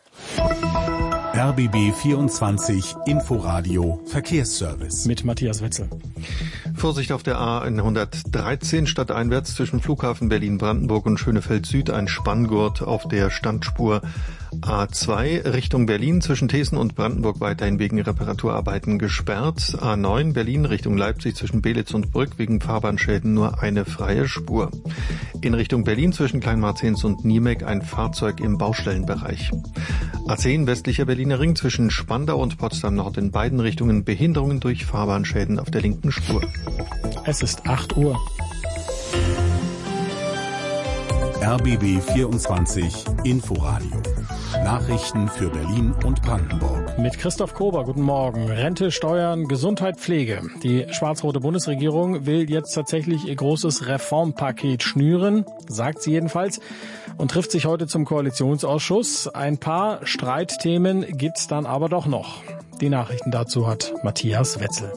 R B B vierundzwanzig Inforadio Verkehrsservice. Mit Matthias Wetzel. Vorsicht auf der A hundertdreizehn stadteinwärts zwischen Flughafen Berlin-Brandenburg und Schönefeld Süd, ein Spanngurt auf der Standspur A zwei Richtung Berlin zwischen Thesen und Brandenburg weiterhin wegen Reparaturarbeiten gesperrt. A neun Berlin Richtung Leipzig zwischen Belitz und Brück wegen Fahrbahnschäden nur eine freie Spur. In Richtung Berlin zwischen Kleinmarzens und Niemek ein Fahrzeug im Baustellenbereich. A zehn westlicher Berliner Ring zwischen Spandau und Potsdam Nord in beiden Richtungen Behinderungen durch Fahrbahnschäden auf der linken Spur. Es ist acht Uhr. R B B vierundzwanzig Inforadio. Nachrichten für Berlin und Brandenburg. Mit Christoph Kober, guten Morgen. Rente, Steuern, Gesundheit, Pflege. Die schwarz-rote Bundesregierung will jetzt tatsächlich ihr großes Reformpaket schnüren, sagt sie jedenfalls, und trifft sich heute zum Koalitionsausschuss. Ein paar Streitthemen gibt's dann aber doch noch. Die Nachrichten dazu hat Matthias Wetzel.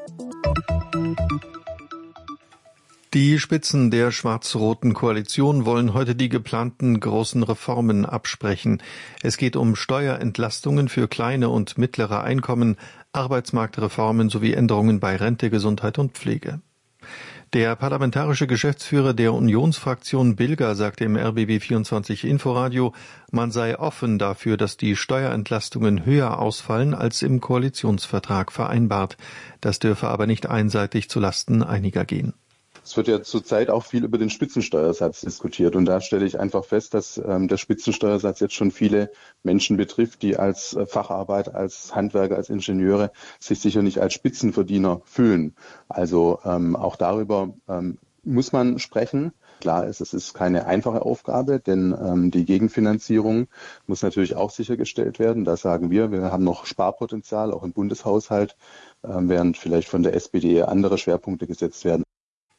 Die Spitzen der schwarz-roten Koalition wollen heute die geplanten großen Reformen absprechen. Es geht um Steuerentlastungen für kleine und mittlere Einkommen, Arbeitsmarktreformen sowie Änderungen bei Rente, Gesundheit und Pflege. Der parlamentarische Geschäftsführer der Unionsfraktion Bilger sagte im R B B vierundzwanzig Inforadio, man sei offen dafür, dass die Steuerentlastungen höher ausfallen als im Koalitionsvertrag vereinbart. Das dürfe aber nicht einseitig zulasten einiger gehen. Es wird ja zurzeit auch viel über den Spitzensteuersatz diskutiert und da stelle ich einfach fest, dass ähm, der Spitzensteuersatz jetzt schon viele Menschen betrifft, die als äh, Facharbeiter, als Handwerker, als Ingenieure sich sicher nicht als Spitzenverdiener fühlen. Also ähm, auch darüber ähm, muss man sprechen. Klar ist, es ist keine einfache Aufgabe, denn ähm, die Gegenfinanzierung muss natürlich auch sichergestellt werden. Da sagen wir, wir haben noch Sparpotenzial, auch im Bundeshaushalt, äh, während vielleicht von der S P D andere Schwerpunkte gesetzt werden.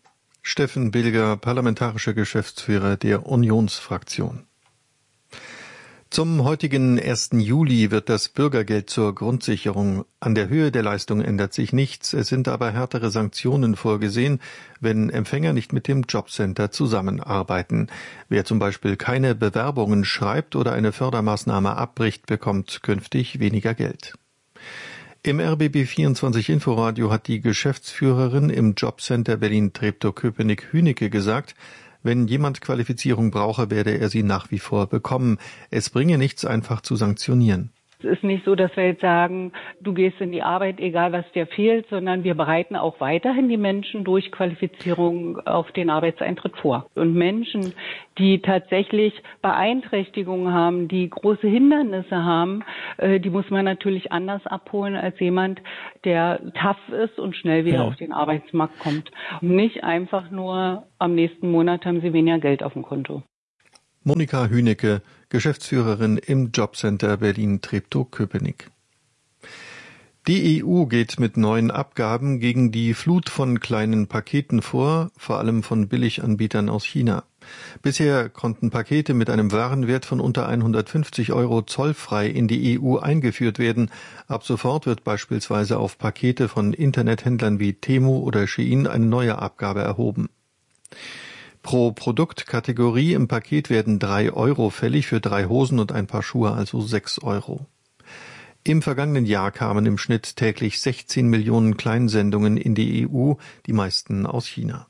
Steffen Bilger, parlamentarischer Geschäftsführer der Unionsfraktion. Zum heutigen ersten Juli wird das Bürgergeld zur Grundsicherung. An der Höhe der Leistung ändert sich nichts. Es sind aber härtere Sanktionen vorgesehen, wenn Empfänger nicht mit dem Jobcenter zusammenarbeiten. Wer zum Beispiel keine Bewerbungen schreibt oder eine Fördermaßnahme abbricht, bekommt künftig weniger Geld. Im R B B vierundzwanzig Inforadio hat die Geschäftsführerin im Jobcenter Berlin-Treptow-Köpenick-Hünecke gesagt, wenn jemand Qualifizierung brauche, werde er sie nach wie vor bekommen. Es bringe nichts, einfach zu sanktionieren. Es ist nicht so, dass wir jetzt sagen, du gehst in die Arbeit, egal was dir fehlt, sondern wir bereiten auch weiterhin die Menschen durch Qualifizierung auf den Arbeitseintritt vor. Und Menschen, die tatsächlich Beeinträchtigungen haben, die große Hindernisse haben, die muss man natürlich anders abholen als jemand, der tough ist und schnell wieder ja. auf den Arbeitsmarkt kommt. Und nicht einfach nur, am nächsten Monat haben sie weniger Geld auf dem Konto. Monika Hünecke, Geschäftsführerin im Jobcenter Berlin-Treptow-Köpenick. Die E U geht mit neuen Abgaben gegen die Flut von kleinen Paketen vor, vor allem von Billiganbietern aus China. Bisher konnten Pakete mit einem Warenwert von unter hundertfünfzig Euro zollfrei in die E U eingeführt werden. Ab sofort wird beispielsweise auf Pakete von Internethändlern wie Temu oder Shein eine neue Abgabe erhoben. Pro Produktkategorie im Paket werden drei Euro fällig, für drei Hosen und ein Paar Schuhe also sechs Euro. Im vergangenen Jahr kamen im Schnitt täglich sechzehn Millionen Kleinsendungen in die E U, die meisten aus China.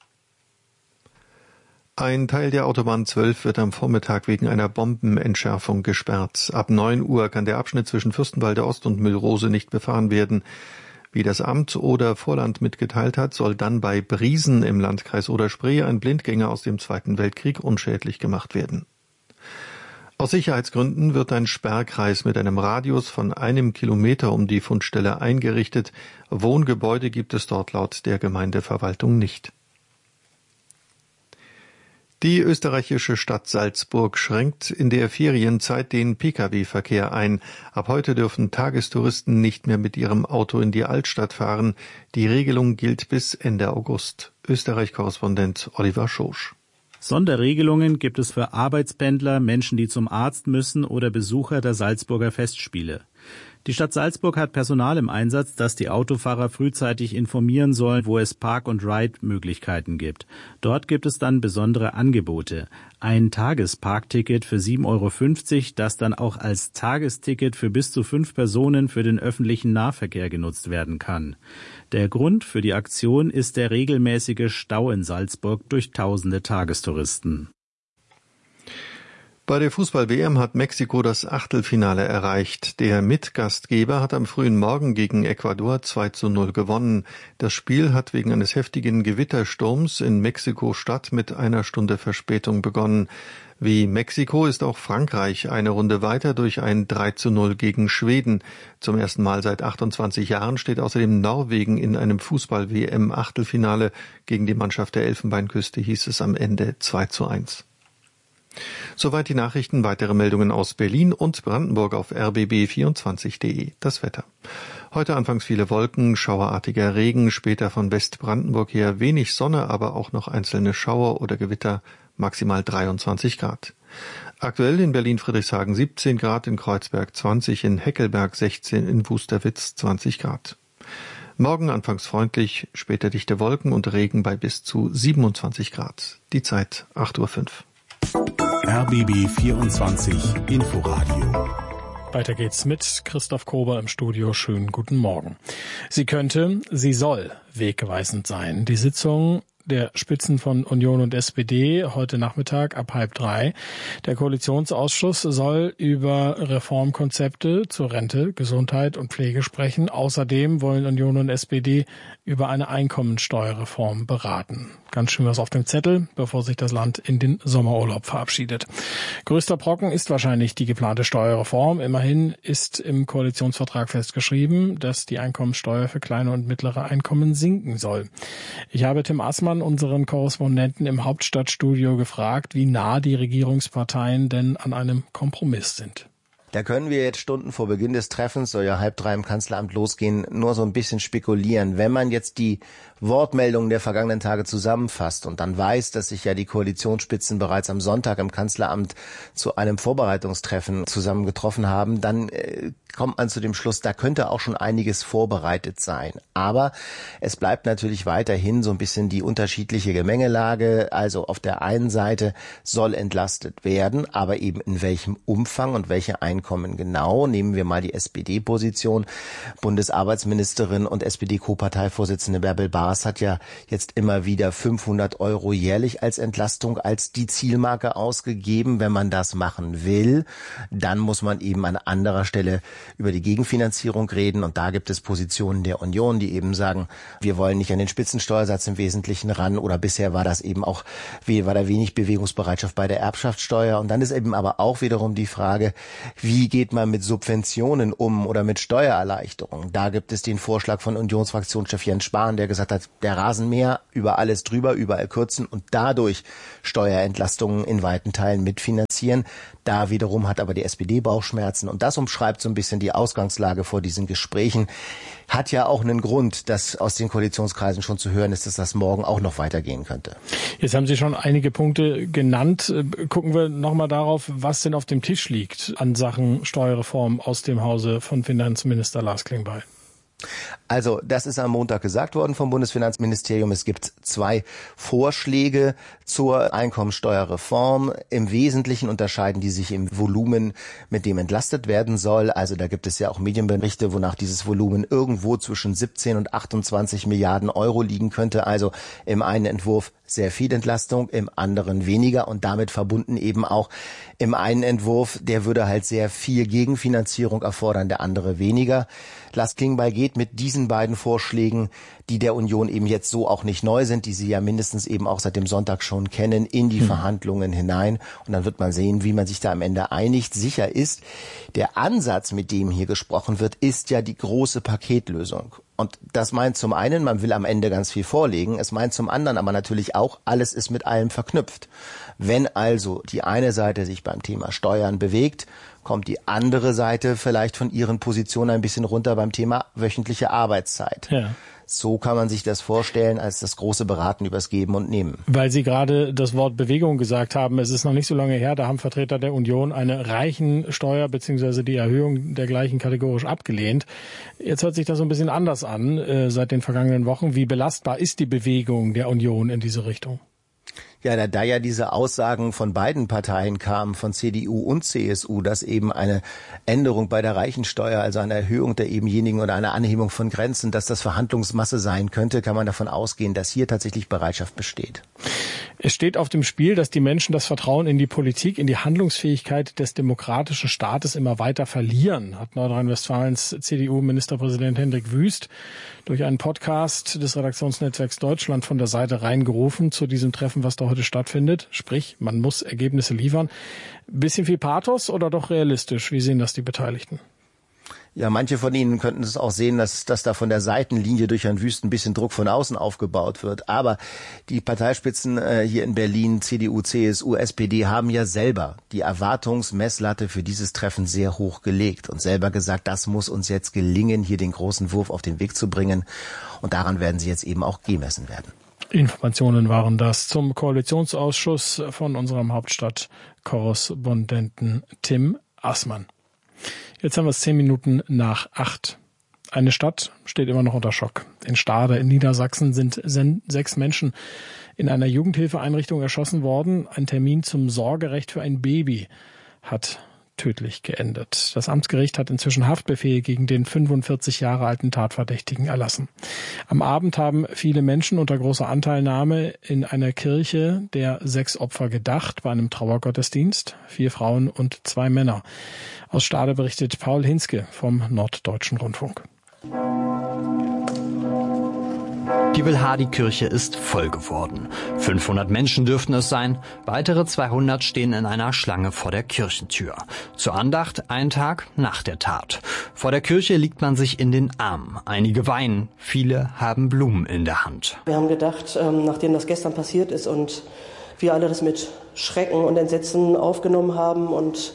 Ein Teil der Autobahn zwölf wird am Vormittag wegen einer Bombenentschärfung gesperrt. Ab neun Uhr kann der Abschnitt zwischen Fürstenwalde Ost und Müllrose nicht befahren werden. Wie das Amt Oder Vorland mitgeteilt hat, soll dann bei Briesen im Landkreis Oder-Spree ein Blindgänger aus dem Zweiten Weltkrieg unschädlich gemacht werden. Aus Sicherheitsgründen wird ein Sperrkreis mit einem Radius von einem Kilometer um die Fundstelle eingerichtet. Wohngebäude gibt es dort laut der Gemeindeverwaltung nicht. Die österreichische Stadt Salzburg schränkt in der Ferienzeit den Pkw-Verkehr ein. Ab heute dürfen Tagestouristen nicht mehr mit ihrem Auto in die Altstadt fahren. Die Regelung gilt bis Ende August. Österreich-Korrespondent Oliver Schosch. Sonderregelungen gibt es für Arbeitspendler, Menschen, die zum Arzt müssen oder Besucher der Salzburger Festspiele. Die Stadt Salzburg hat Personal im Einsatz, das die Autofahrer frühzeitig informieren soll, wo es Park-and-Ride-Möglichkeiten gibt. Dort gibt es dann besondere Angebote. Ein Tagesparkticket für sieben Euro fünfzig, das dann auch als Tagesticket für bis zu fünf Personen für den öffentlichen Nahverkehr genutzt werden kann. Der Grund für die Aktion ist der regelmäßige Stau in Salzburg durch tausende Tagestouristen. Bei der Fußball-W M hat Mexiko das Achtelfinale erreicht. Der Mitgastgeber hat am frühen Morgen gegen Ecuador zwei zu null gewonnen. Das Spiel hat wegen eines heftigen Gewittersturms in Mexiko-Stadt mit einer Stunde Verspätung begonnen. Wie Mexiko ist auch Frankreich eine Runde weiter durch ein drei zu null gegen Schweden. Zum ersten Mal seit achtundzwanzig Jahren steht außerdem Norwegen in einem Fußball-W M-Achtelfinale. Gegen die Mannschaft der Elfenbeinküste hieß es am Ende zwei zu eins. Soweit die Nachrichten. Weitere Meldungen aus Berlin und Brandenburg auf r b b vierundzwanzig punkt de. Das Wetter. Heute anfangs viele Wolken, schauerartiger Regen, später von Westbrandenburg her wenig Sonne, aber auch noch einzelne Schauer oder Gewitter, maximal dreiundzwanzig Grad. Aktuell in Berlin-Friedrichshagen siebzehn Grad, in Kreuzberg zwanzig, in Heckelberg sechzehn, in Wusterwitz zwanzig Grad. Morgen anfangs freundlich, später dichte Wolken und Regen bei bis zu siebenundzwanzig Grad. Die Zeit acht Uhr fünf. R B B vierundzwanzig Inforadio. Weiter geht's mit Christoph Kober im Studio. Schönen guten Morgen. Sie könnte, sie soll wegweisend sein. Die Sitzung der Spitzen von Union und S P D heute Nachmittag ab halb drei. Der Koalitionsausschuss soll über Reformkonzepte zur Rente, Gesundheit und Pflege sprechen. Außerdem wollen Union und S P D über eine Einkommensteuerreform beraten. Ganz schön was auf dem Zettel, bevor sich das Land in den Sommerurlaub verabschiedet. Größter Brocken ist wahrscheinlich die geplante Steuerreform. Immerhin ist im Koalitionsvertrag festgeschrieben, dass die Einkommensteuer für kleine und mittlere Einkommen sinken soll. Ich habe Tim Assmann, unseren Korrespondenten im Hauptstadtstudio, gefragt, wie nah die Regierungsparteien denn an einem Kompromiss sind. Da können wir jetzt Stunden vor Beginn des Treffens, soll ja halb drei im Kanzleramt losgehen, nur so ein bisschen spekulieren. Wenn man jetzt die Wortmeldungen der vergangenen Tage zusammenfasst und dann weiß, dass sich ja die Koalitionsspitzen bereits am Sonntag im Kanzleramt zu einem Vorbereitungstreffen zusammengetroffen haben, dann äh, kommt man zu dem Schluss, da könnte auch schon einiges vorbereitet sein. Aber es bleibt natürlich weiterhin so ein bisschen die unterschiedliche Gemengelage. Also auf der einen Seite soll entlastet werden, aber eben in welchem Umfang und welche Einkommen genau. Nehmen wir mal die S P D-Position. Bundesarbeitsministerin und S P D-Co-Parteivorsitzende Bärbel Baas hat ja jetzt immer wieder fünfhundert Euro jährlich als Entlastung als die Zielmarke ausgegeben. Wenn man das machen will, dann muss man eben an anderer Stelle über die Gegenfinanzierung reden. Und da gibt es Positionen der Union, die eben sagen, wir wollen nicht an den Spitzensteuersatz im Wesentlichen ran. Oder bisher war das eben auch, war da wenig Bewegungsbereitschaft bei der Erbschaftssteuer. Und dann ist eben aber auch wiederum die Frage, wie geht man mit Subventionen um oder mit Steuererleichterungen? Da gibt es den Vorschlag von Unionsfraktionschef Jens Spahn, der gesagt hat, der Rasenmäher über alles drüber, überall kürzen und dadurch Steuerentlastungen in weiten Teilen mitfinanzieren. Da wiederum hat aber die S P D Bauchschmerzen und das umschreibt so ein bisschen die Ausgangslage vor diesen Gesprächen. Hat ja auch einen Grund, dass aus den Koalitionskreisen schon zu hören ist, dass das morgen auch noch weitergehen könnte. Jetzt haben Sie schon einige Punkte genannt. Gucken wir nochmal darauf, was denn auf dem Tisch liegt an Sachen Steuerreform aus dem Hause von Finanzminister Lars Klingbeil. Also, das ist am Montag gesagt worden vom Bundesfinanzministerium. Es gibt zwei Vorschläge zur Einkommensteuerreform. Im Wesentlichen unterscheiden die sich im Volumen, mit dem entlastet werden soll. Also da gibt es ja auch Medienberichte, wonach dieses Volumen irgendwo zwischen siebzehn und achtundzwanzig Milliarden Euro liegen könnte. Also im einen Entwurf sehr viel Entlastung, im anderen weniger und damit verbunden eben auch im einen Entwurf, der würde halt sehr viel Gegenfinanzierung erfordern, der andere weniger. Lars Klingbeil geht mit diesen beiden Vorschlägen, die der Union eben jetzt so auch nicht neu sind, die sie ja mindestens eben auch seit dem Sonntag schon kennen, in die hm. Verhandlungen hinein. Und dann wird man sehen, wie man sich da am Ende einigt. Sicher ist, der Ansatz, mit dem hier gesprochen wird, ist ja die große Paketlösung. Und das meint zum einen, man will am Ende ganz viel vorlegen. Es meint zum anderen aber natürlich auch, alles ist mit allem verknüpft. Wenn also die eine Seite sich beim Thema Steuern bewegt, kommt die andere Seite vielleicht von ihren Positionen ein bisschen runter beim Thema wöchentliche Arbeitszeit. Ja. So kann man sich das vorstellen als das große Beraten übers Geben und Nehmen. Weil Sie gerade das Wort Bewegung gesagt haben, es ist noch nicht so lange her, da haben Vertreter der Union eine Reichensteuer bzw. die Erhöhung der gleichen kategorisch abgelehnt. Jetzt hört sich das so ein bisschen anders an äh, seit den vergangenen Wochen. Wie belastbar ist die Bewegung der Union in diese Richtung? Ja, da, da ja diese Aussagen von beiden Parteien kamen, von C D U und C S U, dass eben eine Änderung bei der Reichensteuer, also eine Erhöhung der ebenjenigen oder eine Anhebung von Grenzen, dass das Verhandlungsmasse sein könnte, kann man davon ausgehen, dass hier tatsächlich Bereitschaft besteht. Es steht auf dem Spiel, dass die Menschen das Vertrauen in die Politik, in die Handlungsfähigkeit des demokratischen Staates immer weiter verlieren, hat Nordrhein-Westfalens C D U-Ministerpräsident Hendrik Wüst durch einen Podcast des Redaktionsnetzwerks Deutschland von der Seite reingerufen zu diesem Treffen, was da heute stattfindet. Sprich, man muss Ergebnisse liefern. Bisschen viel Pathos oder doch realistisch? Wie sehen das die Beteiligten? Ja, manche von Ihnen könnten es auch sehen, dass, dass da von der Seitenlinie durch Herrn Wüst ein bisschen Druck von außen aufgebaut wird. Aber die Parteispitzen äh, hier in Berlin, C D U, C S U, S P D, haben ja selber die Erwartungsmesslatte für dieses Treffen sehr hoch gelegt und selber gesagt, das muss uns jetzt gelingen, hier den großen Wurf auf den Weg zu bringen. Und daran werden sie jetzt eben auch gemessen werden. Informationen waren das zum Koalitionsausschuss von unserem Hauptstadtkorrespondenten Tim Assmann. Jetzt haben wir es zehn Minuten nach acht. Eine Stadt steht immer noch unter Schock. In Stade in Niedersachsen sind sechs Menschen in einer Jugendhilfeeinrichtung erschossen worden. Ein Termin zum Sorgerecht für ein Baby hat tödlich geendet. Das Amtsgericht hat inzwischen Haftbefehl gegen den fünfundvierzig Jahre alten Tatverdächtigen erlassen. Am Abend haben viele Menschen unter großer Anteilnahme in einer Kirche der sechs Opfer gedacht, bei einem Trauergottesdienst. Vier Frauen und zwei Männer. Aus Stade berichtet Paul Hinske vom Norddeutschen Rundfunk. Die Wilhardi-Kirche ist voll geworden. fünfhundert Menschen dürften es sein. Weitere zweihundert stehen in einer Schlange vor der Kirchentür. Zur Andacht ein Tag nach der Tat. Vor der Kirche liegt man sich in den Armen. Einige weinen, viele haben Blumen in der Hand. Wir haben gedacht, nachdem das gestern passiert ist und wir alle das mit Schrecken und Entsetzen aufgenommen haben und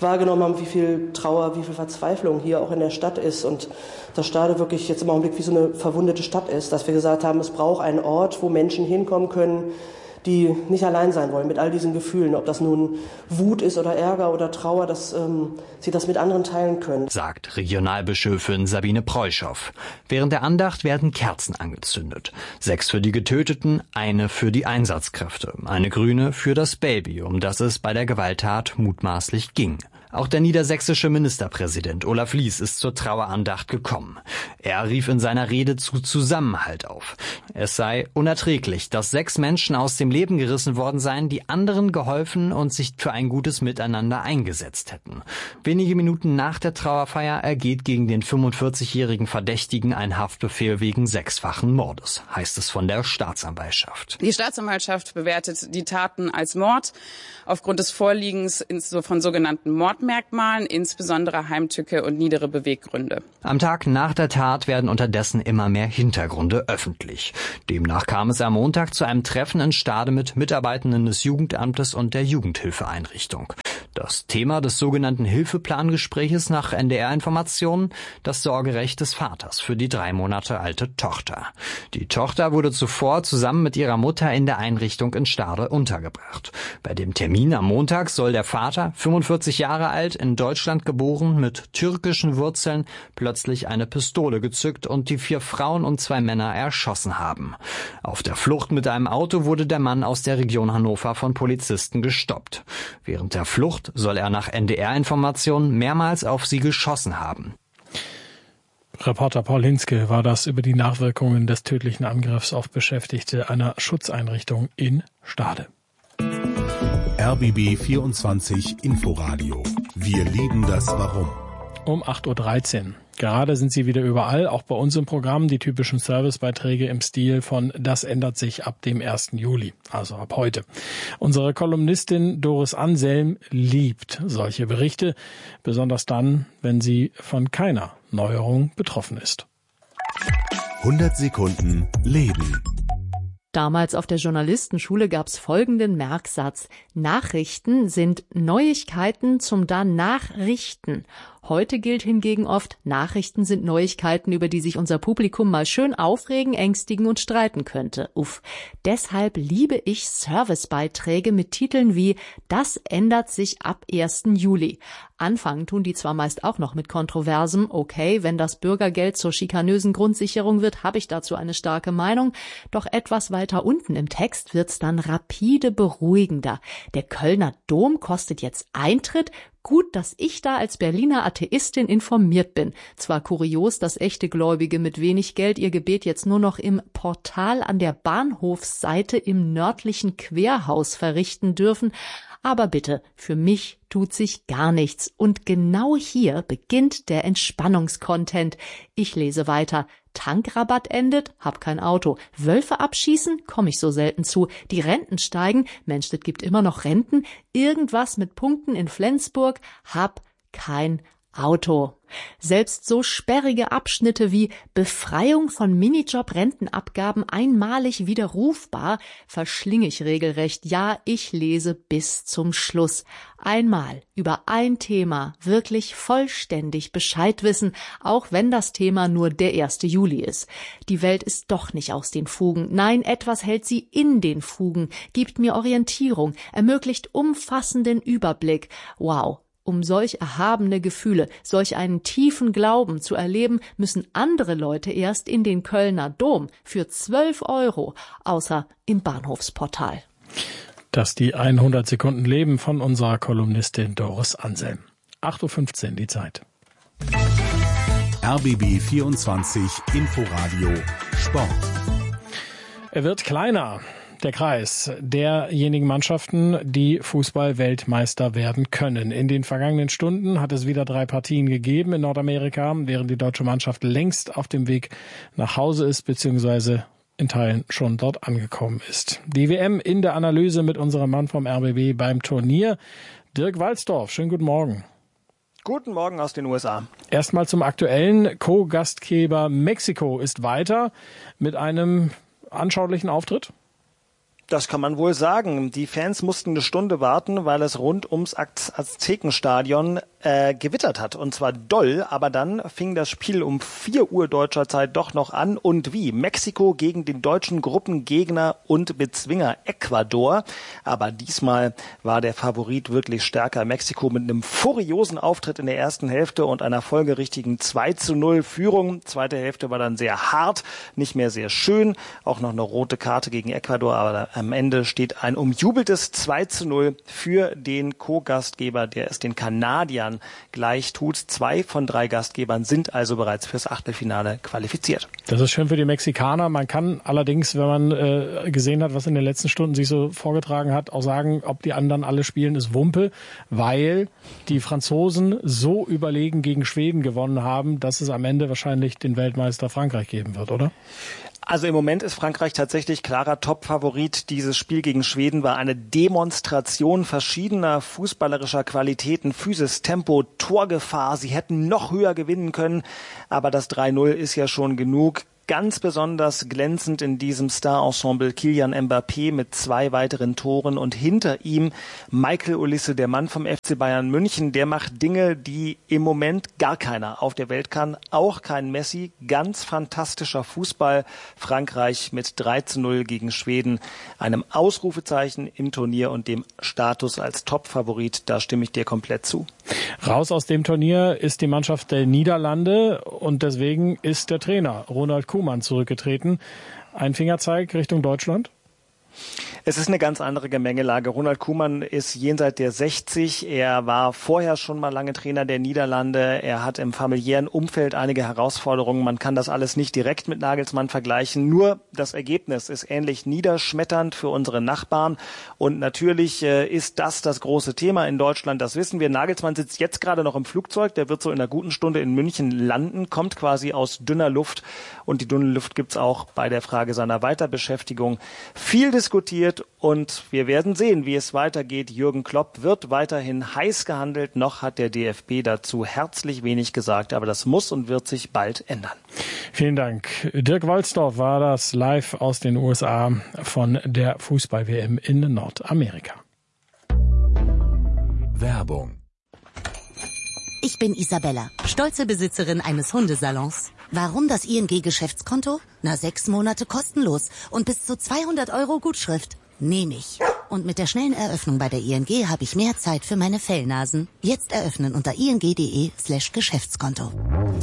wahrgenommen haben, wie viel Trauer, wie viel Verzweiflung hier auch in der Stadt ist und dass Stade wirklich jetzt im Augenblick wie so eine verwundete Stadt ist, dass wir gesagt haben, es braucht einen Ort, wo Menschen hinkommen können, die nicht allein sein wollen mit all diesen Gefühlen, ob das nun Wut ist oder Ärger oder Trauer, dass ähm, sie das mit anderen teilen können. Sagt Regionalbischöfin Sabine Preuschow. Während der Andacht werden Kerzen angezündet. Sechs für die Getöteten, eine für die Einsatzkräfte, eine grüne für das Baby, um das es bei der Gewalttat mutmaßlich ging. Auch der niedersächsische Ministerpräsident Olaf Lies ist zur Trauerandacht gekommen. Er rief in seiner Rede zu Zusammenhalt auf. Es sei unerträglich, dass sechs Menschen aus dem Leben gerissen worden seien, die anderen geholfen und sich für ein gutes Miteinander eingesetzt hätten. Wenige Minuten nach der Trauerfeier ergeht gegen den fünfundvierzigjährigen Verdächtigen ein Haftbefehl wegen sechsfachen Mordes, heißt es von der Staatsanwaltschaft. Die Staatsanwaltschaft bewertet die Taten als Mord aufgrund des Vorliegens von sogenannten Mordmerkmalen, insbesondere Heimtücke und niedere Beweggründe. Am Tag nach der Tat werden unterdessen immer mehr Hintergründe öffentlich. Demnach kam es am Montag zu einem Treffen in Stade mit Mitarbeitenden des Jugendamtes und der Jugendhilfeeinrichtung. Das Thema des sogenannten Hilfeplangespräches nach N D R-Informationen, das Sorgerecht des Vaters für die drei Monate alte Tochter. Die Tochter wurde zuvor zusammen mit ihrer Mutter in der Einrichtung in Stade untergebracht. Bei dem Termin am Montag soll der Vater, fünfundvierzig Jahre alt, in Deutschland geboren, mit türkischen Wurzeln, plötzlich eine Pistole gezückt und die vier Frauen und zwei Männer erschossen haben. Auf der Flucht mit einem Auto wurde der Mann aus der Region Hannover von Polizisten gestoppt. Während der Flucht soll er nach N D R-Informationen mehrmals auf sie geschossen haben. Reporter Paul Hinske war das über die Nachwirkungen des tödlichen Angriffs auf Beschäftigte einer Schutzeinrichtung in Stade. R B B vierundzwanzig Inforadio. Wir lieben das Warum. Um acht Uhr dreizehn. Gerade sind sie wieder überall, auch bei uns im Programm, die typischen Servicebeiträge im Stil von Das ändert sich ab dem ersten Juli, also ab heute. Unsere Kolumnistin Doris Anselm liebt solche Berichte, besonders dann, wenn sie von keiner Neuerung betroffen ist. hundert Sekunden Leben. Damals auf der Journalistenschule gab's folgenden Merksatz. Nachrichten sind Neuigkeiten zum Danachrichten. Heute gilt hingegen oft, Nachrichten sind Neuigkeiten, über die sich unser Publikum mal schön aufregen, ängstigen und streiten könnte. Uff. Deshalb liebe ich Servicebeiträge mit Titeln wie Das ändert sich ab ersten Juli. Anfangen tun die zwar meist auch noch mit Kontroversem. Okay, wenn das Bürgergeld zur schikanösen Grundsicherung wird, habe ich dazu eine starke Meinung. Doch etwas weiter unten im Text wird's dann rapide beruhigender. Der Kölner Dom kostet jetzt Eintritt. Gut, dass ich da als Berliner Atheistin informiert bin. Zwar kurios, dass echte Gläubige mit wenig Geld ihr Gebet jetzt nur noch im Portal an der Bahnhofsseite im nördlichen Querhaus verrichten dürfen, aber bitte, für mich tut sich gar nichts. Und genau hier beginnt der Entspannungskontent. Ich lese weiter. Tankrabatt endet, hab kein Auto. Wölfe abschießen, komme ich so selten zu. Die Renten steigen, Mensch, das gibt immer noch Renten. Irgendwas mit Punkten in Flensburg, hab kein Auto. Selbst so sperrige Abschnitte wie Befreiung von Minijob-Rentenabgaben einmalig widerrufbar verschlinge ich regelrecht. Ja, ich lese bis zum Schluss. Einmal über ein Thema wirklich vollständig Bescheid wissen, auch wenn das Thema nur der erste Juli ist. Die Welt ist doch nicht aus den Fugen. Nein, etwas hält sie in den Fugen, gibt mir Orientierung, ermöglicht umfassenden Überblick. Wow. Um solch erhabene Gefühle, solch einen tiefen Glauben zu erleben, müssen andere Leute erst in den Kölner Dom für zwölf Euro, außer im Bahnhofsportal. Das die hundert Sekunden Leben von unserer Kolumnistin Doris Anselm. acht Uhr fünfzehn die Zeit. R B B vierundzwanzig Inforadio Sport. Er wird kleiner. Der Kreis derjenigen Mannschaften, die Fußball-Weltmeister werden können. In den vergangenen Stunden hat es wieder drei Partien gegeben in Nordamerika, während die deutsche Mannschaft längst auf dem Weg nach Hause ist, beziehungsweise in Teilen schon dort angekommen ist. Die W M in der Analyse mit unserem Mann vom R B B beim Turnier, Dirk Walzdorf. Schönen guten Morgen. Guten Morgen aus den U S A. Erstmal zum aktuellen. Co-Gastgeber Mexiko ist weiter mit einem anschaulichen Auftritt. Das kann man wohl sagen. Die Fans mussten eine Stunde warten, weil es rund ums Aztekenstadion äh, gewittert hat. Und zwar doll, aber dann fing das Spiel um vier Uhr deutscher Zeit doch noch an. Und wie? Mexiko gegen den deutschen Gruppengegner und Bezwinger Ecuador. Aber diesmal war der Favorit wirklich stärker. Mexiko mit einem furiosen Auftritt in der ersten Hälfte und einer folgerichtigen zwei zu null Führung. Zweite Hälfte war dann sehr hart, nicht mehr sehr schön. Auch noch eine rote Karte gegen Ecuador, aber am Ende steht ein umjubeltes zwei zu null für den Co-Gastgeber, der es den Kanadiern gleich tut. Zwei von drei Gastgebern sind also bereits fürs Achtelfinale qualifiziert. Das ist schön für die Mexikaner. Man kann allerdings, wenn man äh, gesehen hat, was in den letzten Stunden sich so vorgetragen hat, auch sagen, ob die anderen alle spielen, ist Wumpe, weil die Franzosen so überlegen gegen Schweden gewonnen haben, dass es am Ende wahrscheinlich den Weltmeister Frankreich geben wird, oder? Also im Moment ist Frankreich tatsächlich klarer Top-Favorit. Dieses Spiel gegen Schweden war eine Demonstration verschiedener fußballerischer Qualitäten, Physis, Tempo, Torgefahr. Sie hätten noch höher gewinnen können, aber das drei null ist ja schon genug. Ganz besonders glänzend in diesem Star-Ensemble Kylian Mbappé mit zwei weiteren Toren und hinter ihm Michael Olise, der Mann vom F C Bayern München. Der macht Dinge, die im Moment gar keiner auf der Welt kann, auch kein Messi. Ganz fantastischer Fußball. Frankreich mit drei zu null gegen Schweden, einem Ausrufezeichen im Turnier und dem Status als Top-Favorit. Da stimme ich dir komplett zu. Raus aus dem Turnier ist die Mannschaft der Niederlande und deswegen ist der Trainer Ronald Koeman zurückgetreten. Ein Fingerzeig Richtung Deutschland? Es ist eine ganz andere Gemengelage. Ronald Koeman ist jenseits der sechzig. Er war vorher schon mal lange Trainer der Niederlande. Er hat im familiären Umfeld einige Herausforderungen. Man kann das alles nicht direkt mit Nagelsmann vergleichen. Nur das Ergebnis ist ähnlich niederschmetternd für unsere Nachbarn. Und natürlich äh, ist das das große Thema in Deutschland. Das wissen wir. Nagelsmann sitzt jetzt gerade noch im Flugzeug. Der wird so in einer guten Stunde in München landen, kommt quasi aus dünner Luft. Und die dünne Luft gibt's auch bei der Frage seiner Weiterbeschäftigung. Viel diskutiert. Und wir werden sehen, wie es weitergeht. Jürgen Klopp wird weiterhin heiß gehandelt. Noch hat der D F B dazu herzlich wenig gesagt. Aber das muss und wird sich bald ändern. Vielen Dank. Dirk Wolsdorf war das live aus den U S A von der Fußball-W M in Nordamerika. Werbung. Ich bin Isabella, stolze Besitzerin eines Hundesalons. Warum das I N G-Geschäftskonto? Na, sechs Monate kostenlos und bis zu zweihundert Euro Gutschrift. Nehme ich. Und mit der schnellen Eröffnung bei der I N G habe ich mehr Zeit für meine Fellnasen. Jetzt eröffnen unter ing.de slash Geschäftskonto.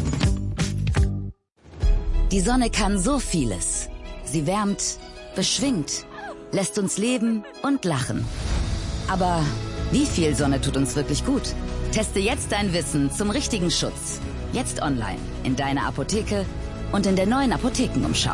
Die Sonne kann so vieles. Sie wärmt, beschwingt, lässt uns leben und lachen. Aber wie viel Sonne tut uns wirklich gut? Teste jetzt dein Wissen zum richtigen Schutz. Jetzt online, in deiner Apotheke und in der neuen Apothekenumschau.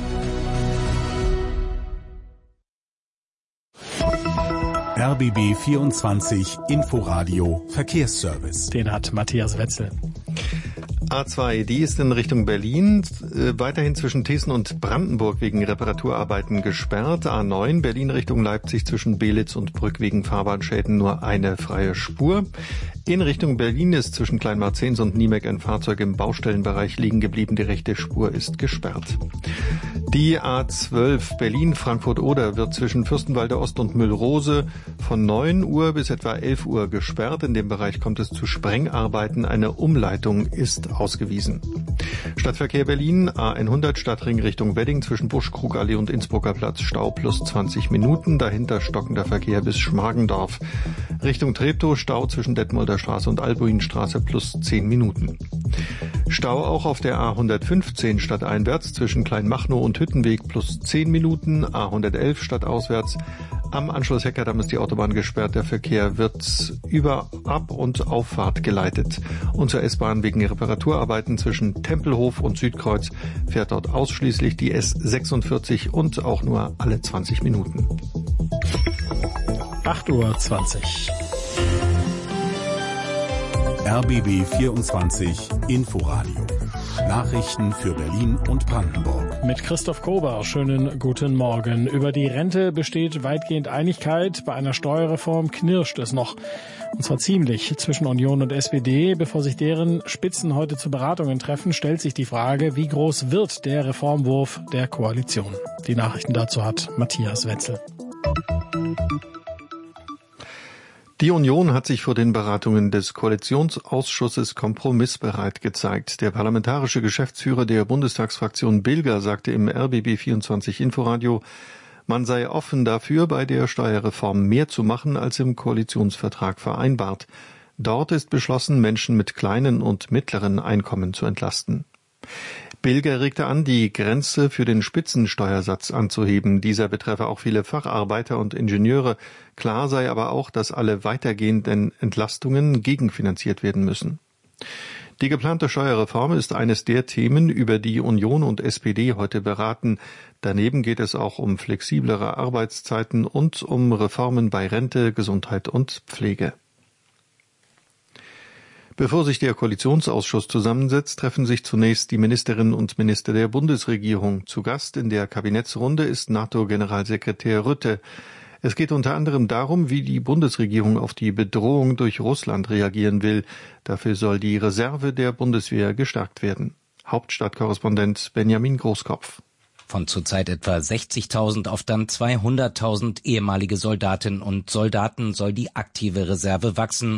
R B B vierundzwanzig Inforadio Verkehrsservice. Den hat Matthias Wetzel. A zwei, die ist in Richtung Berlin, äh, weiterhin zwischen Thesen und Brandenburg wegen Reparaturarbeiten gesperrt. A neun, Berlin Richtung Leipzig zwischen Belitz und Brück wegen Fahrbahnschäden nur eine freie Spur. In Richtung Berlin ist zwischen Kleinmarzens und Niemek ein Fahrzeug im Baustellenbereich liegen geblieben. Die rechte Spur ist gesperrt. Die A zwölf Berlin-Frankfurt-Oder wird zwischen Fürstenwalde Ost und Müllrose von neun Uhr bis etwa elf Uhr gesperrt. In dem Bereich kommt es zu Sprengarbeiten. Eine Umleitung ist ausgewiesen. Stadtverkehr Berlin, A hundert Stadtring Richtung Wedding zwischen Buschkrugallee und Innsbrucker Platz Stau plus zwanzig Minuten. Dahinter stockender Verkehr bis Schmargendorf. Richtung Treptow Stau zwischen Detmolder Straße und Albuinstraße plus zehn Minuten. Stau auch auf der A hundertfünfzehn stadteinwärts zwischen Kleinmachnow und Hüttenweg plus zehn Minuten. A hundertelf stadtauswärts. Am Anschluss Heckerdamm ist die Autobahn gesperrt. Der Verkehr wird über Ab- und Auffahrt geleitet. Und zur S-Bahn wegen Reparaturarbeiten zwischen Tempelhof und Südkreuz fährt dort ausschließlich die S sechsundvierzig und auch nur alle zwanzig Minuten. acht Uhr zwanzig. R B B vierundzwanzig Inforadio Nachrichten für Berlin und Brandenburg. Mit Christoph Kober, schönen guten Morgen. Über die Rente besteht weitgehend Einigkeit. Bei einer Steuerreform knirscht es noch. Und zwar ziemlich zwischen Union und S P D. Bevor sich deren Spitzen heute zu Beratungen treffen, stellt sich die Frage, wie groß wird der Reformwurf der Koalition? Die Nachrichten dazu hat Matthias Wetzel. Die Union hat sich vor den Beratungen des Koalitionsausschusses kompromissbereit gezeigt. Der parlamentarische Geschäftsführer der Bundestagsfraktion Bilger sagte im R B B vierundzwanzig Inforadio, man sei offen dafür, bei der Steuerreform mehr zu machen, als im Koalitionsvertrag vereinbart. Dort ist beschlossen, Menschen mit kleinen und mittleren Einkommen zu entlasten. Bilger regte an, die Grenze für den Spitzensteuersatz anzuheben. Dieser betreffe auch viele Facharbeiter und Ingenieure. Klar sei aber auch, dass alle weitergehenden Entlastungen gegenfinanziert werden müssen. Die geplante Steuerreform ist eines der Themen, über die Union und S P D heute beraten. Daneben geht es auch um flexiblere Arbeitszeiten und um Reformen bei Rente, Gesundheit und Pflege. Bevor sich der Koalitionsausschuss zusammensetzt, treffen sich zunächst die Ministerinnen und Minister der Bundesregierung. Zu Gast in der Kabinettsrunde ist NATO-Generalsekretär Rutte. Es geht unter anderem darum, wie die Bundesregierung auf die Bedrohung durch Russland reagieren will. Dafür soll die Reserve der Bundeswehr gestärkt werden. Hauptstadtkorrespondent Benjamin Großkopf. Von zurzeit etwa sechzigtausend auf dann zweihunderttausend ehemalige Soldatinnen und Soldaten soll die aktive Reserve wachsen.